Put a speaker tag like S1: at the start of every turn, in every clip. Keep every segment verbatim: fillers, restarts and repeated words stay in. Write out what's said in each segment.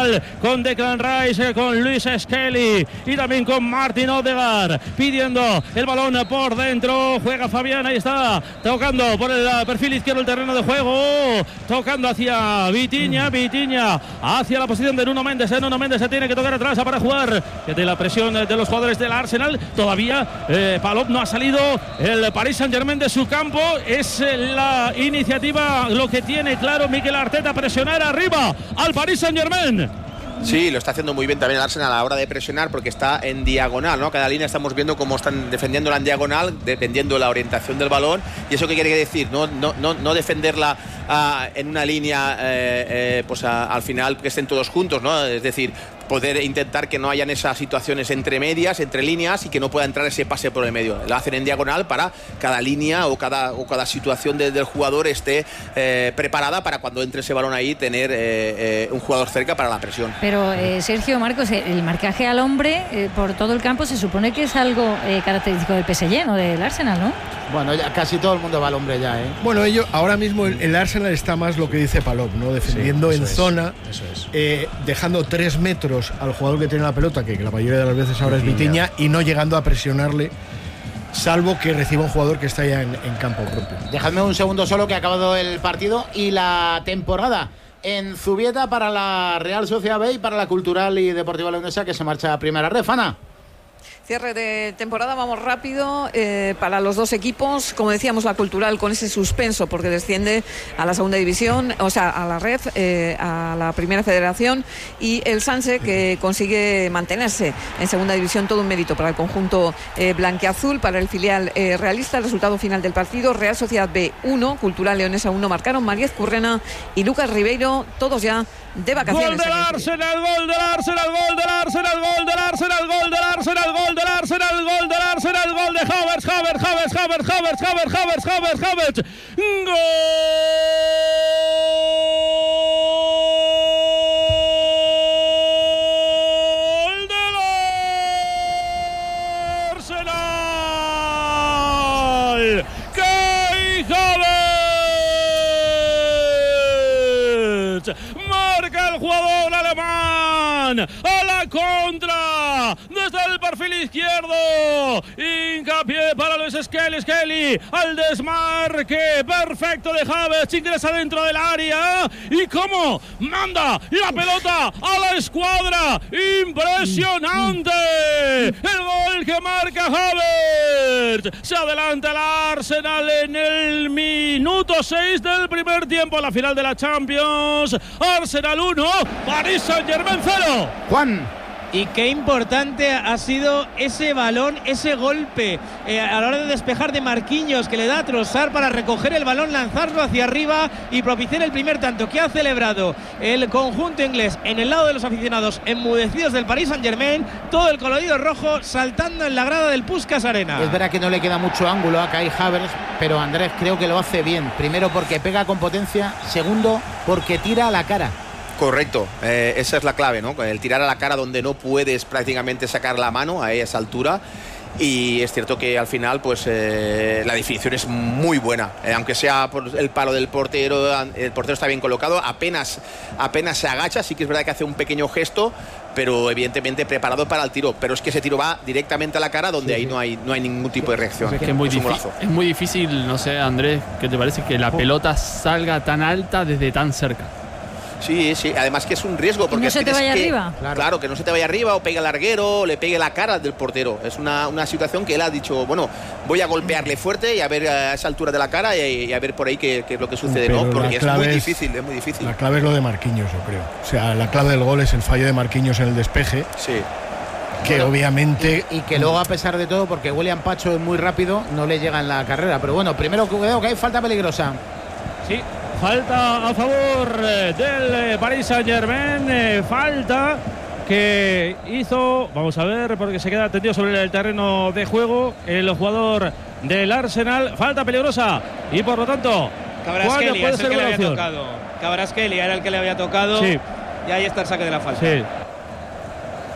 S1: Arsenal, con Declan Rice, con Luis Skelly y también con Martin Odegaard, pidiendo el balón por dentro. Juega Fabián, ahí está, tocando por el perfil izquierdo el terreno de juego, tocando hacia Vitinha, Vitinha hacia la posición de Nuno Mendes. Nuno Mendes se tiene que tocar atrás para jugar. Fíjate la presión de los jugadores del Arsenal. Todavía eh, Palop no ha salido el Paris Saint-Germain de su campo. Es la iniciativa lo que tiene claro Mikel Arteta, presionar arriba al Paris Saint-Germain.
S2: Sí, lo está haciendo muy bien también el Arsenal a la hora de presionar, porque está en diagonal, ¿no? Cada línea estamos viendo cómo están defendiéndola en diagonal, dependiendo de la orientación del balón. ¿Y eso qué quiere decir? No, no, no, no defenderla uh, en una línea, eh, eh, pues a, al final que estén todos juntos, ¿no? Es decir, poder intentar que no hayan esas situaciones entre medias, entre líneas, y que no pueda entrar ese pase por el medio. Lo hacen en diagonal para cada línea o cada, o cada situación de, del jugador esté eh, preparada para cuando entre ese balón ahí tener eh, eh, un jugador cerca para la presión.
S3: Pero eh, Sergio, Marcos, el marcaje al hombre eh, por todo el campo se supone que es algo eh, característico del P S G, no del Arsenal, ¿no?
S4: Bueno, ya casi todo el mundo va al hombre ya, ¿eh?
S5: Bueno, ellos, ahora mismo el, el Arsenal está más lo que dice Palop, ¿no? Defendiendo sí, en es, zona, eso es. eh, dejando tres metros al jugador que tiene la pelota, que, que la mayoría de las veces ahora Vitinha. es Vitinha, y no llegando a presionarle, salvo que reciba un jugador que está ya en, en campo propio.
S4: Dejadme un segundo solo, que ha acabado el partido y la temporada en Zubieta para la Real Sociedad B y para la Cultural y Deportiva Leonesa, que se marcha a primera red. Fana.
S6: Cierre de temporada, vamos rápido eh, para los dos equipos. Como decíamos, la Cultural con ese suspenso porque desciende a la segunda división, o sea, a la Ref, eh, a la primera federación, y el Sanse, que consigue mantenerse en segunda división. Todo un mérito para el conjunto eh, blanquiazul, para el filial eh, realista. El resultado final del partido: Real Sociedad B uno, Cultural Leonesa uno. Marcaron Mariez Currena y Lucas Ribeiro, todos ya de vacaciones.
S1: Gol del Arsenal, gol del Arsenal, gol del Arsenal, gol del Arsenal, gol del Arsenal, gol del Arsenal, gol del Arsenal, gol de Havertz, Havertz, Havertz, Havertz, Havertz, Havertz, Havertz, Havertz, Havertz, gol del Arsenal. Kai Havertz marca el jugador alemán a la contra desde el perfil izquierdo. Hincapié para Luis Skelly, Skelly al desmarque perfecto de Havertz, ingresa dentro del área y cómo manda la pelota a la escuadra. Impresionante el gol que marca Havertz. Se adelanta el Arsenal en el minuto seis del primer tiempo, a la final de la Champions. Arsenal uno, Paris Saint-Germain cero.
S4: Juan.
S7: Y qué importante ha sido ese balón, ese golpe eh, a la hora de despejar de Marquinhos, que le da a Trossard para recoger el balón, lanzarlo hacia arriba y propiciar el primer tanto que ha celebrado el conjunto inglés en el lado de los aficionados enmudecidos del Paris Saint-Germain. Todo el colorido rojo saltando en la grada del Puskás Arena.
S4: Es verdad que no le queda mucho ángulo a Kai Havertz, pero Andrés creo que lo hace bien. Primero porque pega con potencia, segundo porque tira a la cara.
S2: Correcto, eh, esa es la clave, ¿no? El tirar a la cara donde no puedes prácticamente sacar la mano a esa altura. Y es cierto que al final pues eh, la definición es muy buena, eh, aunque sea por el palo del portero. El portero está bien colocado, apenas, apenas se agacha. Sí que es verdad que hace un pequeño gesto, pero evidentemente preparado para el tiro. Pero es que ese tiro va directamente a la cara, donde sí, ahí no hay, no hay ningún tipo de reacción.
S8: Es que es muy, difícil, es muy difícil, no sé, Andrés, ¿qué te parece que la pelota salga tan alta desde tan cerca?
S2: Sí, sí, además que es un riesgo porque
S3: no se te vaya
S2: que,
S3: arriba.
S2: Claro. claro, que no se te vaya arriba o pegue el larguero o le pegue la cara del portero. Es una, una situación que él ha dicho, bueno, voy a golpearle fuerte y a ver a esa altura de la cara y, y a ver por ahí qué, qué es lo que sucede. Pero no, porque es muy es, difícil, es muy difícil.
S5: La clave es lo de Marquinhos, yo creo. O sea, la clave del gol es el fallo de Marquinhos en el despeje.
S2: Sí.
S5: Que bueno, obviamente...
S4: Y, y que luego, a pesar de todo, porque William Pacho es muy rápido, no le llega en la carrera. Pero bueno, primero cuidado que hay falta peligrosa.
S1: Sí. Falta a favor del Paris Saint-Germain, eh, falta que hizo, vamos a ver, porque se queda tendido sobre el terreno de juego el jugador del Arsenal. Falta peligrosa y por lo tanto,
S7: Kvaratskhelia es el que le había
S1: opción?
S7: tocado. Kvaratskhelia era el que le había tocado.
S1: Sí.
S7: Y ahí está el saque de la falta.
S1: Sí.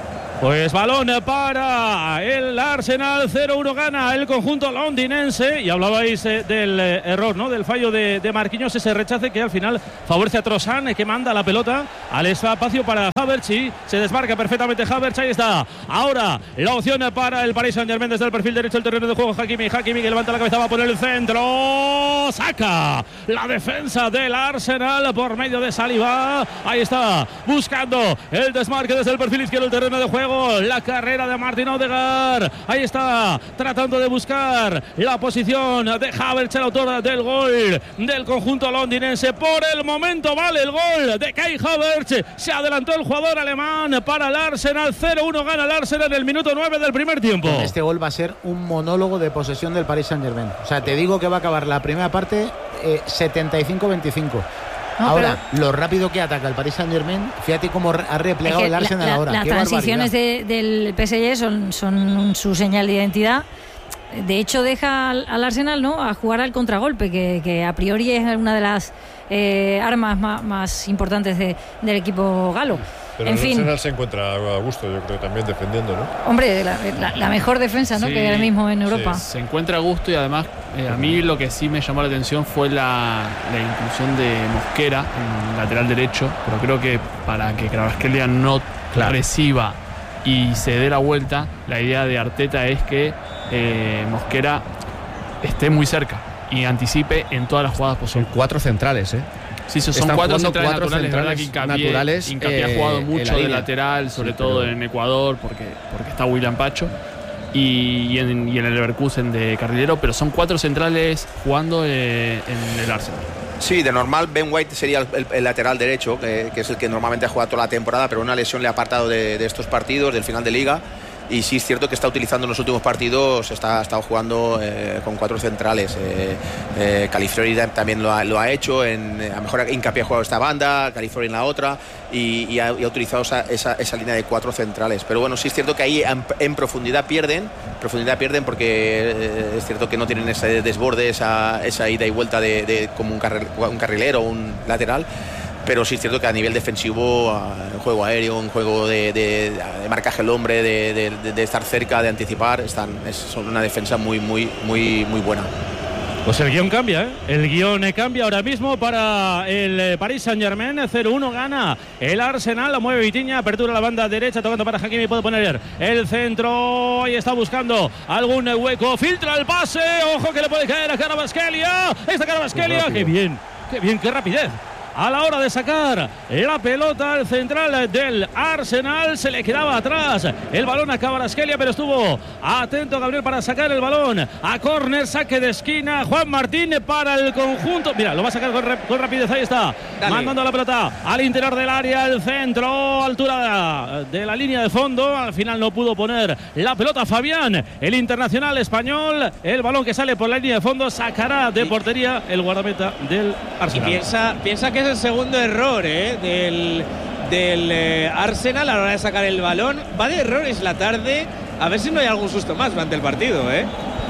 S1: Pues balón para el Arsenal, cero uno gana el conjunto londinense. Y hablabais eh, del eh, error, ¿no? Del fallo de, de Marquinhos, ese rechace que al final favorece a Trossard, eh, que manda la pelota al espacio para Havertz y se desmarca perfectamente Havertz. Ahí está. Ahora la opción para el Paris Saint-Germain desde el perfil derecho del terreno de juego. Hakimi, Hakimi que levanta la cabeza, va por el centro. Saca la defensa del Arsenal por medio de Saliba. Ahí está, buscando el desmarque desde el perfil izquierdo del terreno de juego. La carrera de Martin Odegaard. Ahí está, tratando de buscar la posición de Havertz, el autor del gol del conjunto londinense. Por el momento vale el gol de Kai Havertz. Se adelantó el jugador alemán para el Arsenal. cero uno gana el Arsenal en el minuto nueve del primer tiempo.
S4: Este gol va a ser un monólogo de posesión del Paris Saint-Germain. O sea, te digo que va a acabar la primera parte eh, setenta y cinco veinticinco. No, ahora, lo rápido que ataca el Paris Saint-Germain, fíjate cómo ha replegado es que el Arsenal
S3: la,
S4: ahora.
S3: Las transiciones de, del P S G son, son su señal de identidad. De hecho, deja al, al Arsenal, ¿no?, a jugar al contragolpe, que, que a priori es una de las eh, armas más, más importantes de, del equipo galo.
S9: Pero
S3: en
S9: el
S3: fin.
S9: Arsenal se encuentra a gusto, yo creo, también defendiendo, ¿no?
S3: Hombre, la, la, la mejor defensa, ¿no?, sí, que hay ahora mismo en Europa.
S8: Sí, se encuentra a gusto y además eh, a mí lo que sí me llamó la atención fue la, la inclusión de Mosquera en lateral derecho, pero creo que para que Kvaratskhelia no claro. reciba y se dé la vuelta, la idea de Arteta es que eh, Mosquera esté muy cerca y anticipe en todas las jugadas posibles.
S2: Son cuatro centrales, ¿eh?
S8: Sí, son Están cuatro centrales cuatro naturales, centrales verdad que Hincapié,
S2: naturales,
S8: Hincapié eh, ha jugado mucho de lateral, sobre sí, todo pero... en Ecuador, porque, porque está William Pacho, y, y, en, y en el Leverkusen de carrilero, pero son cuatro centrales jugando eh, en el Arsenal.
S2: Sí, de normal Ben White sería el, el, el lateral derecho, que, que es el que normalmente ha jugado toda la temporada, pero una lesión le ha apartado de, de estos partidos, del final de Liga. Y sí es cierto que está utilizando en los últimos partidos, está, ha estado jugando eh, con cuatro centrales. Eh, eh, Califiori también lo ha, lo ha hecho, en, a lo mejor Hincapié ha jugado esta banda, Califiori en la otra, y, y, ha, y ha utilizado esa, esa, esa línea de cuatro centrales. Pero bueno, sí es cierto que ahí en, en profundidad pierden, profundidad pierden porque eh, es cierto que no tienen ese desborde, esa, esa ida y vuelta de, de como un, carril, un carrilero o un lateral. Pero sí es cierto que a nivel defensivo, en juego aéreo, en juego de, de, de marcaje al hombre, de, de, de estar cerca, de anticipar, están, es, son una defensa muy, muy, muy, muy buena.
S1: Pues el guión cambia, ¿eh? El guión cambia ahora mismo para el Paris Saint-Germain. cero uno gana el Arsenal, la mueve Vitinha, apertura a la banda derecha, tocando para Hakimi, puede poner el centro, y está buscando algún hueco, filtra el pase, ojo que le puede caer a Kvaratskhelia, esta Kvaratskhelia, qué bien, qué bien, qué rapidez. A la hora de sacar la pelota al central del Arsenal, se le quedaba atrás el balón a Kvaratskhelia, pero estuvo atento Gabriel para sacar el balón a córner, saque de esquina, Juan Martín para el conjunto, mira, lo va a sacar con, con rapidez, ahí está, Dale. mandando la pelota al interior del área, el centro, altura de la línea de fondo, al final no pudo poner la pelota Fabián, el internacional español, el balón que sale por la línea de fondo, sacará de portería el guardameta del Arsenal.
S7: Y piensa, piensa que es el segundo error ¿eh? del, del eh, Arsenal a la hora de sacar el balón. Va de errores la tarde. A ver si no hay algún susto más durante el partido. ¿eh?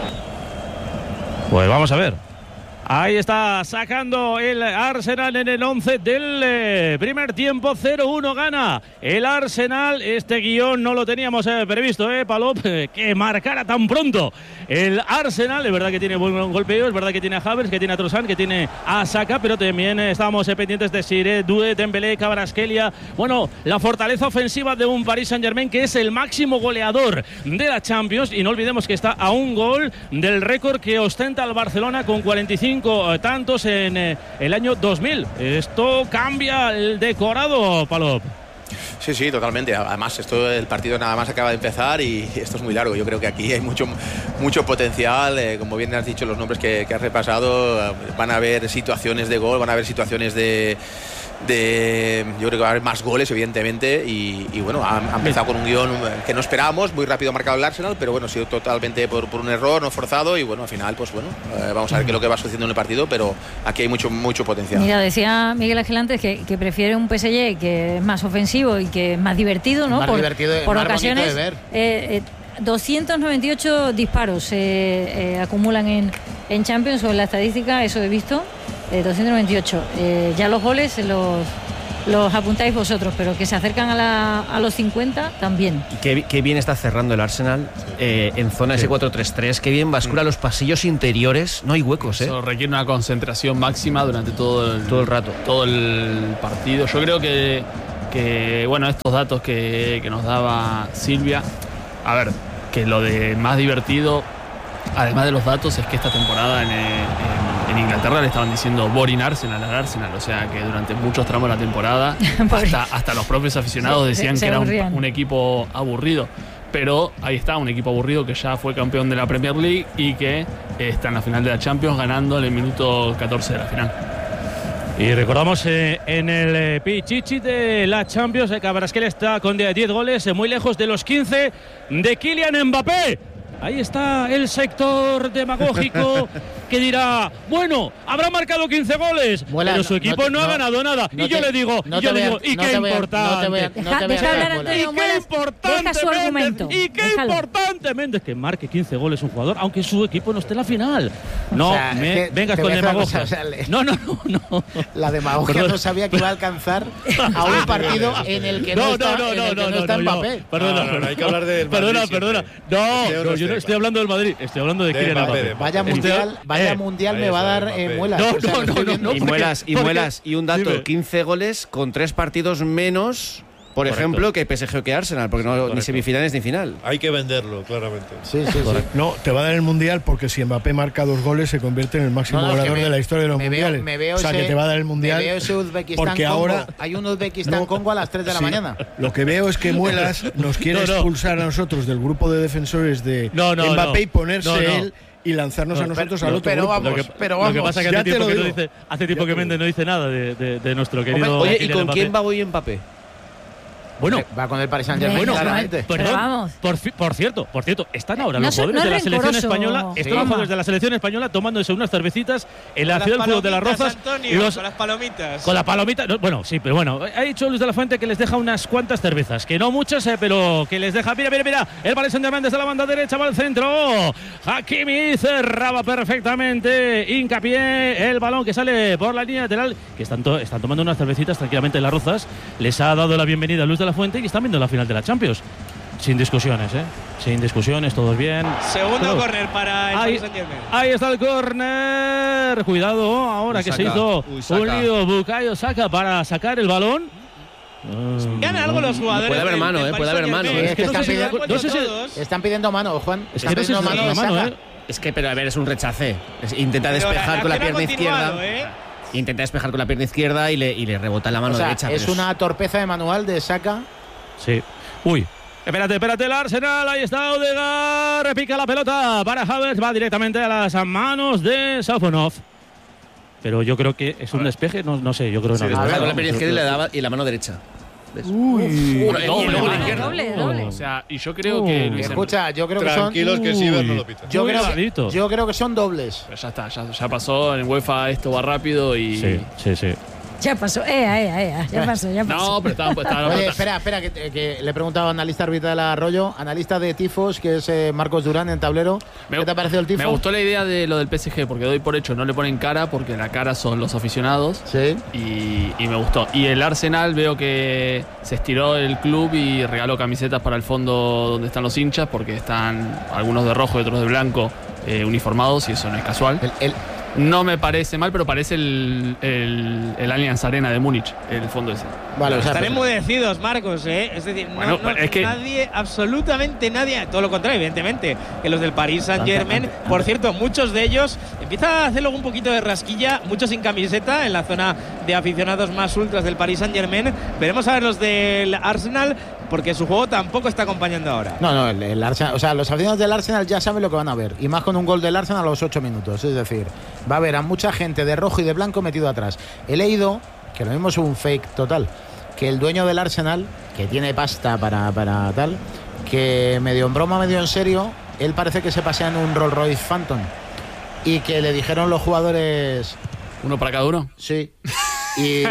S1: Pues vamos a ver. Ahí está sacando el Arsenal en el once del eh, primer tiempo. cero uno gana el Arsenal. Este guión no lo teníamos eh, previsto, ¿eh, Palop? Que marcara tan pronto el Arsenal. Es verdad que tiene buen golpeo, es verdad que tiene a Havertz, que tiene a Trossard, que tiene a Saka, pero también eh, estábamos eh, pendientes de Siré, Doué, Dembélé, Kvaratskhelia. Bueno, la fortaleza ofensiva de un Paris Saint-Germain que es el máximo goleador de la Champions. Y no olvidemos que está a un gol del récord que ostenta el Barcelona con cuarenta y cinco tantos en eh, el año dos mil. Esto cambia el decorado, Palop.
S2: Sí, sí, totalmente. Además, esto el partido nada más acaba de empezar y esto es muy largo. Yo creo que aquí hay mucho, mucho potencial. Eh, como bien has dicho, los nombres que, que has repasado, eh, van a haber situaciones de gol, van a haber situaciones de... De, yo creo que va a haber más goles evidentemente y, y bueno, ha, ha empezado con un guión que no esperábamos, muy rápido marcado el Arsenal, pero bueno, ha sido totalmente por, por un error, no forzado, y bueno, al final pues bueno, eh, vamos a ver qué es lo que va sucediendo en el partido, pero aquí hay mucho mucho potencial.
S3: Mira, decía Miguel Ángel antes que, que prefiere un P S G que es más ofensivo y que es más divertido, ¿no?
S4: Más
S3: por
S4: divertido,
S3: por
S4: más
S3: ocasiones
S4: bonito de ver.
S3: Eh, eh, doscientos noventa y ocho disparos eh, eh, acumulan en, en Champions, o en la estadística, eso he visto, eh, doscientos noventa y ocho. Eh, ya los goles los los apuntáis vosotros, pero que se acercan a, la, a los cincuenta también.
S10: Y qué, qué bien está cerrando el Arsenal eh, en zona ese cuatro tres tres, qué bien bascula los pasillos interiores, no hay huecos, ¿eh?
S8: Eso requiere una concentración máxima durante todo el,
S10: todo el rato.
S8: Todo el partido. Yo creo que, que bueno, estos datos que, que nos daba Silvia, a ver, que lo de más divertido, además de los datos, es que esta temporada en, en En Inglaterra le estaban diciendo boring Arsenal al Arsenal, o sea que durante muchos tramos de la temporada hasta, hasta los propios aficionados decían
S3: se, se
S8: que era un,
S3: aburrían.
S8: un equipo aburrido, pero ahí está, un equipo aburrido que ya fue campeón de la Premier League y que está en la final de la Champions ganando en el minuto catorce de la final.
S1: Y recordamos eh, en el eh, Pichichi de la Champions, eh, Kvaratskhelia está con diez goles, eh, muy lejos de los quince de Kylian Mbappé. Ahí está el sector demagógico que dirá, bueno, habrá marcado quince goles,
S4: Vuela,
S1: pero su
S4: no,
S1: equipo
S4: no,
S1: no,
S4: no,
S1: ha ganado nada.
S4: no
S1: y yo
S4: te,
S1: le digo,
S4: no
S1: y yo
S4: te
S1: le digo,
S4: vea,
S1: y
S4: no
S1: qué
S4: te vea,
S1: importante.
S4: no te vea,
S3: Deja,
S4: no te
S3: deja
S4: vea,
S3: hablar a
S4: Vuela.
S3: Antonio
S1: Y qué
S3: Muelas,
S1: importante,
S3: deja su
S1: Méndez,
S3: argumento.
S1: y qué
S3: Déjalo.
S1: importante, Méndez, que marque quince goles un jugador, aunque su equipo no esté en la final. No,
S4: O sea,
S1: me,
S4: es que
S1: vengas
S4: te
S1: con
S4: voy a decir una
S1: demagogia.
S4: cosa, o sea, le-
S1: No, no, no, no.
S4: La demagogia
S1: Perdón.
S4: no sabía que iba a alcanzar a un partido en el que no,
S1: No,
S4: está,
S1: no, no,
S4: en
S1: no,
S4: el que
S1: no,
S4: no
S1: no,
S4: está
S1: no, yo-
S4: Mbappé.
S1: Perdona,
S9: No, no, no, hay que hablar del Madrid
S1: Perdona,
S9: siempre.
S1: perdona. No,
S9: Este
S1: no,
S9: no
S1: yo no
S9: esté.
S1: estoy hablando del Madrid, estoy hablando de
S9: De
S1: Kylian
S9: Mbappé,
S1: Mbappé.
S9: de
S4: Vaya
S1: Usted-
S4: mundial, vaya
S1: eh,
S4: mundial
S9: ahí
S4: me va a
S9: está,
S4: dar eh,
S9: Mbappé.
S4: muelas.
S1: No,
S4: O sea,
S1: no,
S4: lo
S1: no,
S4: estoy
S1: no,
S4: viendo.
S1: no,
S10: y
S1: porque-
S10: muelas, y
S1: porque-
S10: muelas, y un dato,
S1: Dime.
S10: quince goles con tres partidos menos, por
S1: Correcto.
S10: ejemplo, que P S G o que Arsenal, porque no ni
S1: Correcto.
S10: semifinales ni final.
S9: Hay que venderlo, claramente.
S4: Sí, sí, sí.
S5: No, te va a dar el Mundial porque si Mbappé marca dos goles se convierte en el máximo
S4: No, no,
S5: goleador
S4: que me-
S5: de la historia de los
S4: me veo-
S5: mundiales.
S4: me veo
S5: o sea,
S4: ese-
S5: que te va a dar el Mundial.
S4: Me veo ese Uzbekistán
S5: porque
S4: Congo.
S5: ahora
S4: Hay un Uzbekistán
S5: No.
S4: Congo a las tres de la
S5: Sí.
S4: mañana.
S5: Lo que veo es que Muelas nos quiere
S1: No, no.
S5: expulsar a nosotros del grupo de defensores de
S1: No, no,
S5: Mbappé
S1: no.
S5: y ponerse
S1: No, no.
S5: él y lanzarnos
S1: No,
S5: a nosotros
S4: pero-
S5: al otro
S4: pero
S5: grupo.
S4: vamos,
S1: Lo que,
S4: pero
S1: lo que
S4: vamos,
S1: pasa es que
S5: ya
S1: hace
S5: te
S1: tiempo
S5: lo
S1: que no
S5: digo.
S1: dice, hace tiempo
S5: Ya
S1: que
S5: te lo
S1: Méndez no dice nada de, de, de nuestro querido
S10: Oye, ¿y
S1: Kylian
S10: con
S1: Mbappé.
S10: quién va hoy Mbappé?
S1: Bueno,
S4: Va con el Paris Saint-Germain,
S3: Bueno,
S4: claramente.
S3: Pero
S1: perdón,
S3: vamos.
S1: por, fi- por cierto, por cierto, están ahora
S3: No
S1: los
S3: so-
S1: jugadores
S3: no
S1: de la
S3: es
S1: selección
S3: rencoroso,
S1: española, están los
S3: Juanma.
S1: jugadores de la selección española tomándose unas cervecitas en la
S7: Con
S1: ciudad
S7: las
S1: del fútbol de las
S7: palomitas,
S1: Rozas.
S7: Antonio,
S1: los-
S7: con las palomitas.
S1: Con la palomita, no, bueno, sí, pero bueno, ha dicho Luis de la Fuente que les deja unas cuantas cervezas, que no muchas, eh, pero que les deja. Mira, mira, mira, el Paris Saint-Germain desde la banda derecha va al centro. Hakimi cerraba perfectamente, hincapié, el balón que sale por la línea lateral, que están, to- están tomando unas cervecitas tranquilamente en las Rozas. Les ha dado la bienvenida a Luis de la Fuente y están viendo la final de la Champions. Sin discusiones, ¿eh? Sin discusiones, todos bien.
S7: Segundo
S1: Todo.
S7: córner para el
S1: Ahí,
S7: Paris Saint-Germain.
S1: ahí está el córner. Cuidado, ahora
S10: Uy,
S1: que
S10: Saka.
S1: se hizo
S10: Uy, Saka.
S1: un lío Bukayo Saka para sacar el balón.
S7: Gana algo los jugadores.
S10: Puede haber
S7: del-
S10: mano,
S7: del
S10: eh,
S7: Paris
S10: puede haber mano,
S7: Saint-Germain.
S4: eh. Es que
S1: no sé
S4: están
S1: si-
S4: pidiendo-
S1: no sé si-
S7: todos.
S4: Están pidiendo mano, Juan.
S1: Es
S4: Están
S1: que no sé
S4: pidiendo
S1: si
S4: mano
S1: es
S4: de
S1: la mano,
S4: Saka.
S1: ¿eh?
S10: Es que, pero a ver, es un rechace. Es- intenta
S7: Pero
S10: despejar
S7: la
S10: con la
S7: acción ha
S10: pierna izquierda.
S7: continuado, ¿eh?
S10: Intenta despejar con la pierna izquierda y le, y le rebota en la mano
S4: O sea,
S10: derecha.
S4: es
S10: pero
S4: una torpeza de manual de Saka.
S1: Sí. Uy. Espérate, espérate, el Arsenal. Ahí está Odegaard. Repica la pelota para Havertz. Va directamente a las manos de Safonov. Pero yo creo que es un despeje. No, no sé, yo creo que
S10: Sí,
S1: no.
S10: despeja
S4: ver,
S10: con la
S4: vamos,
S10: pierna izquierda y le daba y la mano derecha. ¿Ves?
S1: Uy.
S10: Bueno, y
S1: Doble,
S10: luego la
S1: doble,
S10: izquierda.
S3: doble,
S1: No.
S3: doble.
S8: O sea, y yo creo
S1: Uh,
S8: que Luis
S4: Escucha, yo creo que son.
S9: Tranquilos que si
S1: Uy.
S9: no lo pitan.
S4: Yo
S1: Muy
S4: creo,
S1: clarito.
S4: que, yo creo que son dobles.
S8: Pero ya está, ya, ya pasó. En UEFA esto va rápido y.
S1: Sí, sí, sí.
S3: Ya pasó, ea, ea, ea, ya pasó, ya pasó.
S8: No, pero estaban. estaban-
S4: Oye, espera, espera, que, que le he preguntado a analista arbitral Arroyo, analista de tifos, que es eh, Marcos Durán en tablero.
S8: Me-
S4: ¿Qué te ha parecido el tifo?
S8: Me gustó la idea de lo del P S G, porque doy por hecho, no le ponen cara, porque la cara son los aficionados.
S4: Sí.
S8: Y, y me gustó. Y el Arsenal veo que se estiró el club y regaló camisetas para el fondo donde están los hinchas, porque están algunos de rojo y otros de blanco eh, uniformados, y eso no es casual.
S4: El, el-
S8: No me parece mal, pero parece el, el, el Allianz Arena de Múnich, el fondo ese.
S4: vale, o sea,
S7: Están
S4: pero-
S7: enmudecidos, Marcos, ¿eh? Es decir, no,
S8: Bueno,
S7: no-
S8: es que-
S7: nadie, absolutamente nadie, todo lo contrario, evidentemente, que los del Paris Saint-Germain,
S4: Ante- ante-
S7: por cierto, muchos de ellos empiezan a hacer luego un poquito de rasquilla, muchos sin camiseta en la zona de aficionados más ultras del Paris Saint-Germain. Veremos a ver los del Arsenal, porque su juego tampoco está acompañando ahora.
S4: No, no, el, el Arsenal, o sea, los aficionados del Arsenal ya saben lo que van a ver. Y más con un gol del Arsenal a los ocho minutos. Es decir, va a haber a mucha gente de rojo y de blanco metido atrás. He leído, que lo mismo es un fake total, que el dueño del Arsenal, que tiene pasta para, para tal, que medio en broma, medio en serio, él parece que se pasea en un Rolls Royce Phantom. Y que le dijeron los jugadores,
S8: ¿Uno para cada uno?
S4: sí. Y, y-